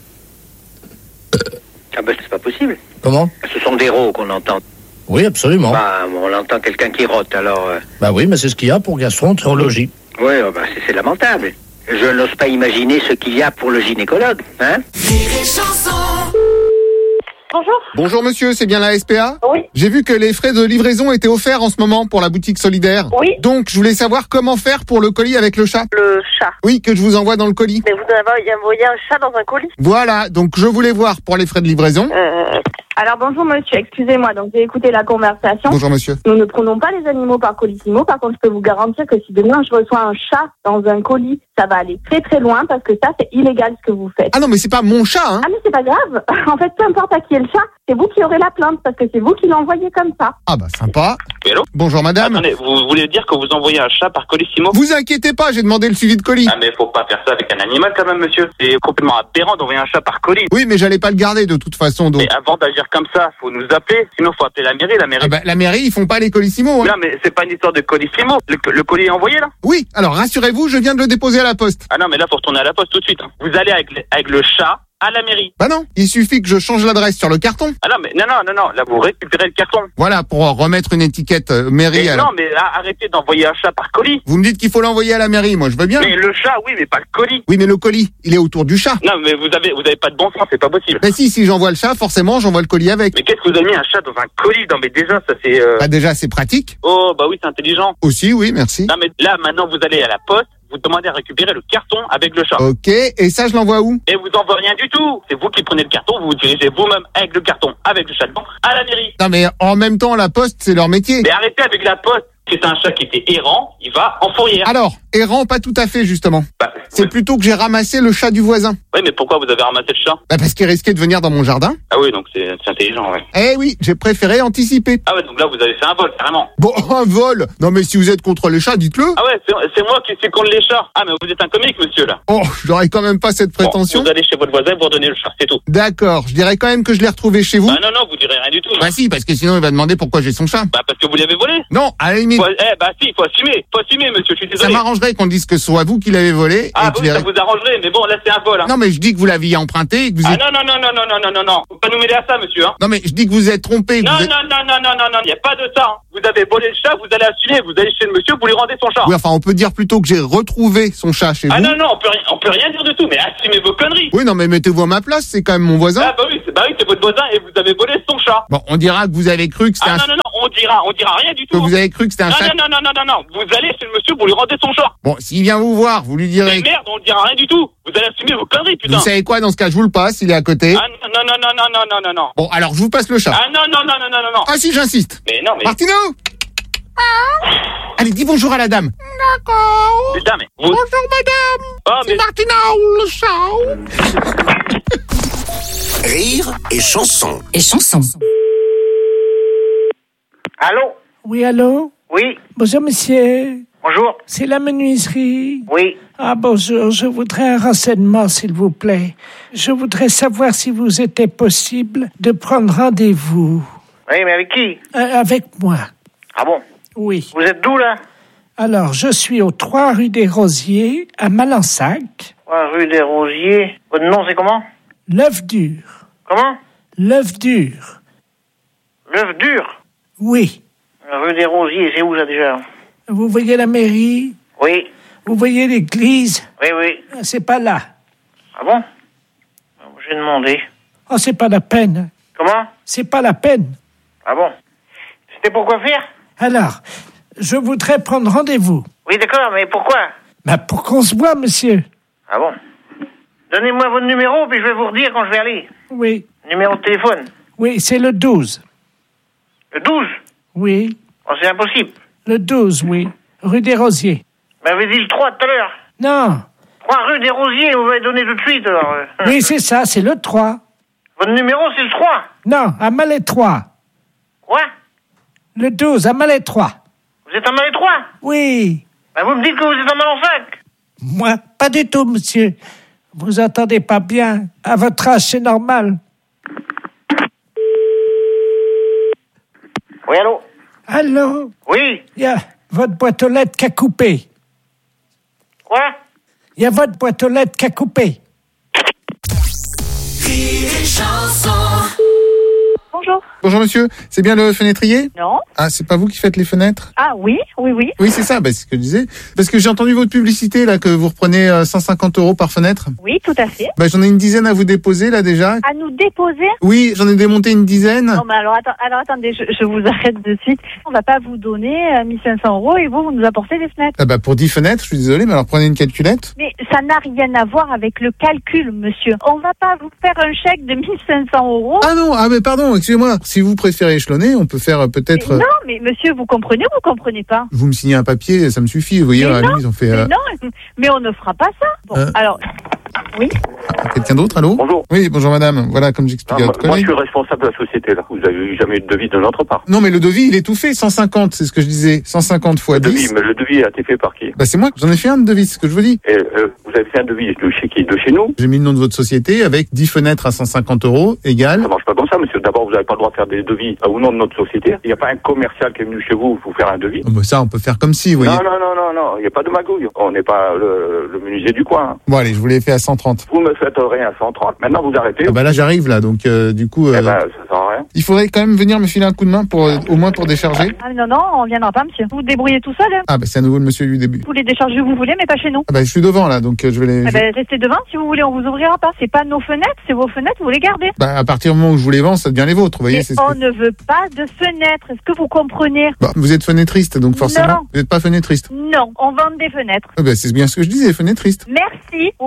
Ah ben c'est pas possible. Comment? Ce sont des rots qu'on entend. Oui, absolument. Bah, on entend quelqu'un qui rote, alors... euh, Bah oui, mais c'est ce qu'il y a pour gastro-entérologie. Oui, euh, bah, c'est, c'est lamentable. Je n'ose pas imaginer ce qu'il y a pour le gynécologue, hein? Bonjour. Bonjour monsieur, c'est bien la S P A? Oui. J'ai vu que les frais de livraison étaient offerts en ce moment pour la boutique solidaire. Oui. Donc je voulais savoir comment faire pour le colis avec le chat. Le chat. Oui, que je vous envoie dans le colis. Mais vous avez envoyé un chat dans un colis? Voilà, donc je voulais voir pour les frais de livraison. Euh, alors bonjour monsieur, excusez-moi, donc j'ai écouté la conversation. Bonjour monsieur. Nous ne prenons pas les animaux par colissimo, par contre je peux vous garantir que si demain je reçois un chat dans un colis, ça va aller très très loin parce que ça c'est illégal ce que vous faites. Ah non mais c'est pas mon chat, hein. Ah mais c'est pas grave, en fait peu importe à qui est le chat, c'est vous qui aurez la plainte parce que c'est vous qui l'envoyez comme ça. Ah bah sympa. Hello? Bonjour madame. Attendez, vous voulez dire que vous envoyez un chat par colissimo? Vous inquiétez pas, j'ai demandé le suivi de colis. Ah mais faut pas faire ça avec un animal quand même monsieur. C'est complètement aberrant d'envoyer un chat par colis. Oui mais j'allais pas le garder de toute façon donc. Mais avant d'agir comme ça, faut nous appeler, sinon faut appeler la mairie, la mairie. Ah bah la mairie ils font pas les colissimo, hein. Non mais c'est pas une histoire de colissimo. Le, le colis est envoyé là? Oui, alors rassurez-vous, je viens de le déposer à la poste. Ah non mais là faut retourner à la poste tout de suite. Hein. Vous allez avec le, avec le chat à la mairie. Bah non, il suffit que je change l'adresse sur le carton. Ah non mais non non non non, là vous récupérez le carton. Voilà, pour remettre une étiquette euh, mairie. Mais à la- non mais là, arrêtez d'envoyer un chat par colis. Vous me dites qu'il faut l'envoyer à la mairie, moi je veux bien. Mais le chat oui mais pas le colis. Oui mais le colis, il est autour du chat. Non mais vous avez vous avez pas de bon sens, c'est pas possible. Mais si, si j'envoie le chat, forcément j'envoie le colis avec. Mais qu'est-ce que vous avez mis un chat dans un colis? Non mais déjà ça c'est... Euh... Bah déjà c'est pratique. Oh bah oui c'est intelligent. Aussi, oui, merci. Non mais là maintenant vous allez à la poste, vous demandez à récupérer le carton avec le chat. Ok, et ça je l'envoie où? Et vous envoie rien du tout. C'est vous qui prenez le carton, vous vous dirigez vous-même avec le carton, avec le chat dedans, à la mairie. Non mais en même temps la poste c'est leur métier. Mais arrêtez avec la poste. Si c'est un chat qui était errant, il va en fourrière. Alors, errant, pas tout à fait, justement. Bah, c'est oui. plutôt que j'ai ramassé le chat du voisin. Oui, mais pourquoi vous avez ramassé le chat? Bah, parce qu'il risquait de venir dans mon jardin. Ah oui, donc c'est, c'est intelligent, ouais. Eh oui, j'ai préféré anticiper. Ah ouais, donc là, vous avez fait un vol, carrément. Bon, un vol? Non, mais si vous êtes contre les chats, dites-le. Ah ouais, c'est, c'est moi qui suis contre les chats. Ah, mais vous êtes un comique, monsieur, là. Oh, j'aurais quand même pas cette prétention. Bon, vous allez chez votre voisin, vous redonnez le chat, c'est tout. D'accord, je dirais quand même que je l'ai retrouvé chez vous. Bah non, non, vous direz rien du tout. Bah si, parce que sinon il va demander pourquoi j'ai son chat. Bah parce que vous l'avez volé. Non, à la limite. Faut, eh, bah si, faut assumer, faut assumer, monsieur, je suis Ça désolé. m'arrangerait qu'on dise que ce soit vous qui l'avez volé. Ah et que oui, je l'ai- ça vous arrangerait, mais bon, là, c'est un vol, hein. Non, mais je dis que vous l'aviez emprunté et que vous Ah êtes... non, non, non, non, non, non, non, non, non. Faut pas nous mêler à ça, monsieur, hein. Non, mais je dis que vous êtes trompé. que Non, vous êtes... non, non, non, non, non, non, il n'y a pas de ça. Hein. Vous avez volé le chat, vous allez assumer, vous allez chez le monsieur, vous lui rendez son chat. Oui, enfin, on peut dire plutôt que j'ai retrouvé son chat chez Ah vous. non, non, on peut, rien, on peut rien dire du tout, mais assumez vos conneries. Oui, non, mais mettez-vous à ma place, c'est quand même mon voisin. Ah bah oui, c'est, bah oui, c'est votre voisin et vous avez volé son chat. Bon, on dira que vous avez cru que c'était Ah un... non, non, non, on dira, on dira rien du tout. que vous avez cru que c'était un non, chat... non, non, non, non, non, non, vous allez chez le monsieur, vous lui rendez son chat. Bon, s'il vient vous voir, vous lui direz... Mais merde, on ne dira rien du tout. Vous allez assumer vos conneries, putain. Vous savez quoi, dans ce cas, je vous le passe, il est à côté. Ah non, non, non, non, non, non, non, non. Bon, alors je vous passe le chat. Ah non, non, non, non, non, non, non. Ah si, j'insiste. Mais non, mais... Martino Allez, dis bonjour à la dame. D'accord. Putain, mais... Vous... Bonjour madame. Oh, mais... C'est Martina le chat. Rire et chanson. Et chanson. Allô? Oui, allô? Oui. Bonjour monsieur. Bonjour. C'est la menuiserie? Oui. Ah bonjour, je voudrais un renseignement s'il vous plaît. Je voudrais savoir si vous était possible de prendre rendez-vous. Oui, mais avec qui? Euh, avec moi. Ah bon? Oui. Vous êtes d'où, là? Alors, je suis au trois rue des Rosiers, à Malensac. Ouais, rue des Rosiers. Votre nom, c'est comment? L'œuf dur. Comment? L'œuf dur. L'œuf dur? Oui. Rue des Rosiers, c'est où, ça, déjà? Vous voyez la mairie? Oui. Vous voyez l'église? Oui, oui. C'est pas là. Ah bon? J'ai demandé. Oh, c'est pas la peine. Comment? C'est pas la peine. Ah bon? C'était pour quoi faire? Alors, je voudrais prendre rendez-vous. Oui, d'accord, mais pourquoi? Bah, pour qu'on se voit, monsieur. Ah bon? Donnez-moi votre numéro, puis je vais vous redire quand je vais aller. Oui. Numéro de téléphone? Oui, c'est le douze. Le douze? Oui. Oh, c'est impossible. Le douze, oui. Rue des Rosiers. Vous m'avez dit le trois tout à l'heure. Non. trois rue des Rosiers, vous m'avez donné tout de suite, alors. Oui, c'est ça, c'est le trois. Votre numéro, c'est le trois? Non, à Malétroit. Quoi? Le douze, à Malétroit. Vous êtes en Malétroit? Oui. Ben, vous me dites que vous êtes en Malensac? Moi, pas du tout, monsieur. Vous entendez pas bien. À votre âge, c'est normal. Oui, allô? Allô? Oui? Il y a votre boîte aux lettres qui a coupé. Quoi? Il y a votre boîte aux lettres qui a coupé. Rire et chanson. Bonjour. Bonjour monsieur, c'est bien le fenêtrier? Non. Ah, c'est pas vous qui faites les fenêtres? Ah oui, oui, oui. Oui, c'est ça, bah, c'est ce que je disais. Parce que j'ai entendu votre publicité, là, que vous reprenez euh, cent cinquante euros par fenêtre. Oui, tout à fait. Bah, j'en ai une dizaine à vous déposer, là, déjà. À nous déposer? Oui, j'en ai démonté une dizaine. Non, mais alors, attends, alors attendez, je, je vous arrête de suite. On va pas vous donner euh, mille cinq cents euros et vous, vous nous apportez des fenêtres. Ah bah, pour dix fenêtres, je suis désolé, mais alors prenez une calculette. Mais ça n'a rien à voir avec le calcul, monsieur. On va pas vous faire un chèque de mille cinq cents euros. Ah non, ah mais pardon, excusez-moi. Si vous préférez échelonner, on peut faire euh, peut-être... Mais euh, non, mais monsieur, vous comprenez ou vous comprenez pas? Vous me signez un papier, ça me suffit. Vous voyez, Mais à la non, limite, ils ont fait... mais euh, non, mais on ne fera pas ça. Bon, Euh. alors, oui. Quelqu'un d'autre, allô? Bonjour. Oui, bonjour madame. Voilà, comme j'expliquais Ah, à votre moi, moi, je collègue. suis responsable de la société, là. Vous avez eu jamais eu de devis de notre part. Non, mais le devis, il est tout fait. cent cinquante, c'est ce que je disais. cent cinquante fois Le devis, dix. mais le devis a été fait par qui? Bah, c'est moi. J'en ai fait un de devis, c'est ce que je vous dis. Et, euh, vous avez fait un devis de chez qui? De chez nous? J'ai mis le nom de votre société avec dix fenêtres à cent cinquante euros, égal. Ça marche pas comme ça, monsieur. D'abord, vous n'avez pas le droit de faire des devis au nom de notre société. Il n'y a pas un commercial qui est venu chez vous pour faire un devis. Oh, bah, ça, on peut faire comme si, vous voyez. Non, non, non, non, non. Il n'y a pas de magouille. On n'est pas le, le menuisier du coin. Hein. Bon, allez, je vous l'ai fait à cent trente. Vous me faites rien à cent trente. Maintenant, vous arrêtez. Ah bah là, j'arrive, là. Donc, euh, du coup, euh, Eh ben, ça sert à rien. il faudrait quand même venir me filer un coup de main pour, euh, au moins pour décharger. Ah, non, non, on viendra pas, monsieur. Vous vous débrouillez tout seul. Hein. Ah, bah, c'est à nouveau le monsieur du début. Vous les déchargez où vous voulez, mais pas chez nous. Ah, bah, je suis devant, là. Donc, euh, je vais les. Eh je- ben, restez devant, si vous voulez, on vous ouvrira pas. C'est pas nos fenêtres, c'est vos fenêtres, vous les gardez. Bah, à partir du moment où je vous les vends, ça devient les vôtres, vous voyez. Et c'est ce on que- ne veut pas de fenêtres. Est-ce que vous comprenez? Bah, vous êtes fenêtriste, donc forcément. Non. Vous n'êtes pas fenêtriste. Non, on vend des fenêtres. Ah, bah, c'est bien ce que je disais, fenêtriste. Merci, vous pouvez rentrer.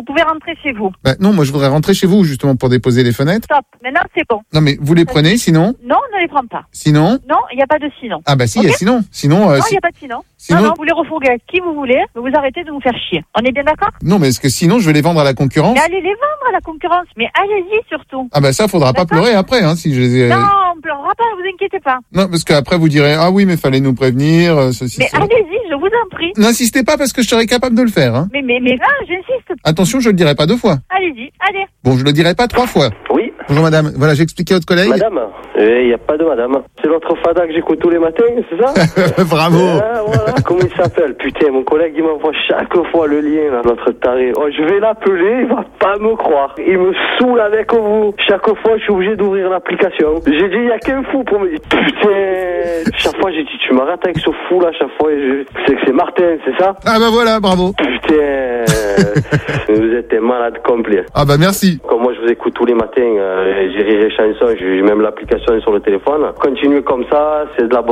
rentrer chez vous. Bah, non, moi je voudrais rentrer chez vous justement pour déposer les fenêtres. Stop. Maintenant, c'est bon. Non, mais vous les prenez sinon? Non, ne les prends pas. Sinon? Non, il n'y a pas de sinon. Ah bah si, il y a Ok sinon. Sinon, euh, Non, il si- n'y a pas de sinon. Sinon- Non, non, vous les refourguez à qui vous voulez, mais vous arrêtez de nous faire chier. On est bien d'accord? non, mais est-ce que sinon je vais les vendre à la concurrence? Mais allez les vendre à la concurrence, mais allez-y surtout. Ah bah ça, faudra pas D'accord. pleurer après, hein, si je les ai... Non, on pleurera pas, vous inquiétez pas. Non, parce qu'après vous direz, ah oui, mais fallait nous prévenir, euh, ceci, Mais cela. allez-y, je vous en prie. N'insistez pas parce que je serai capable de le faire, hein. Mais, mais, mais là, j'insiste. Attention, je le dirai pas deux fois. Allez-y, allez. Bon, je le dirai pas trois fois. Oui. Bonjour madame, voilà, j'ai expliqué à votre collègue. Madame, il n'y a pas de madame. C'est l'autre fada que j'écoute tous les matins, c'est ça? Bravo. Ah, voilà. Comment il s'appelle? Putain, mon collègue, il m'envoie chaque fois le lien, là, notre taré. Oh, je vais l'appeler, il va pas me croire. Il me saoule avec vous. Chaque fois, je suis obligé d'ouvrir l'application. J'ai dit, il y a qu'un fou pour me dire, putain. Chaque fois, j'ai dit, tu m'arrêtes avec ce fou, là, chaque fois. Je... C'est que c'est Martin, c'est ça? Ah bah voilà, bravo. Putain. Vous êtes un malade complet. Ah bah merci. Comme moi, je vous écoute tous les matins, euh, j'ai Rire et Chanson, j'ai même l'application sur le téléphone. Continuez comme ça, c'est de la bonne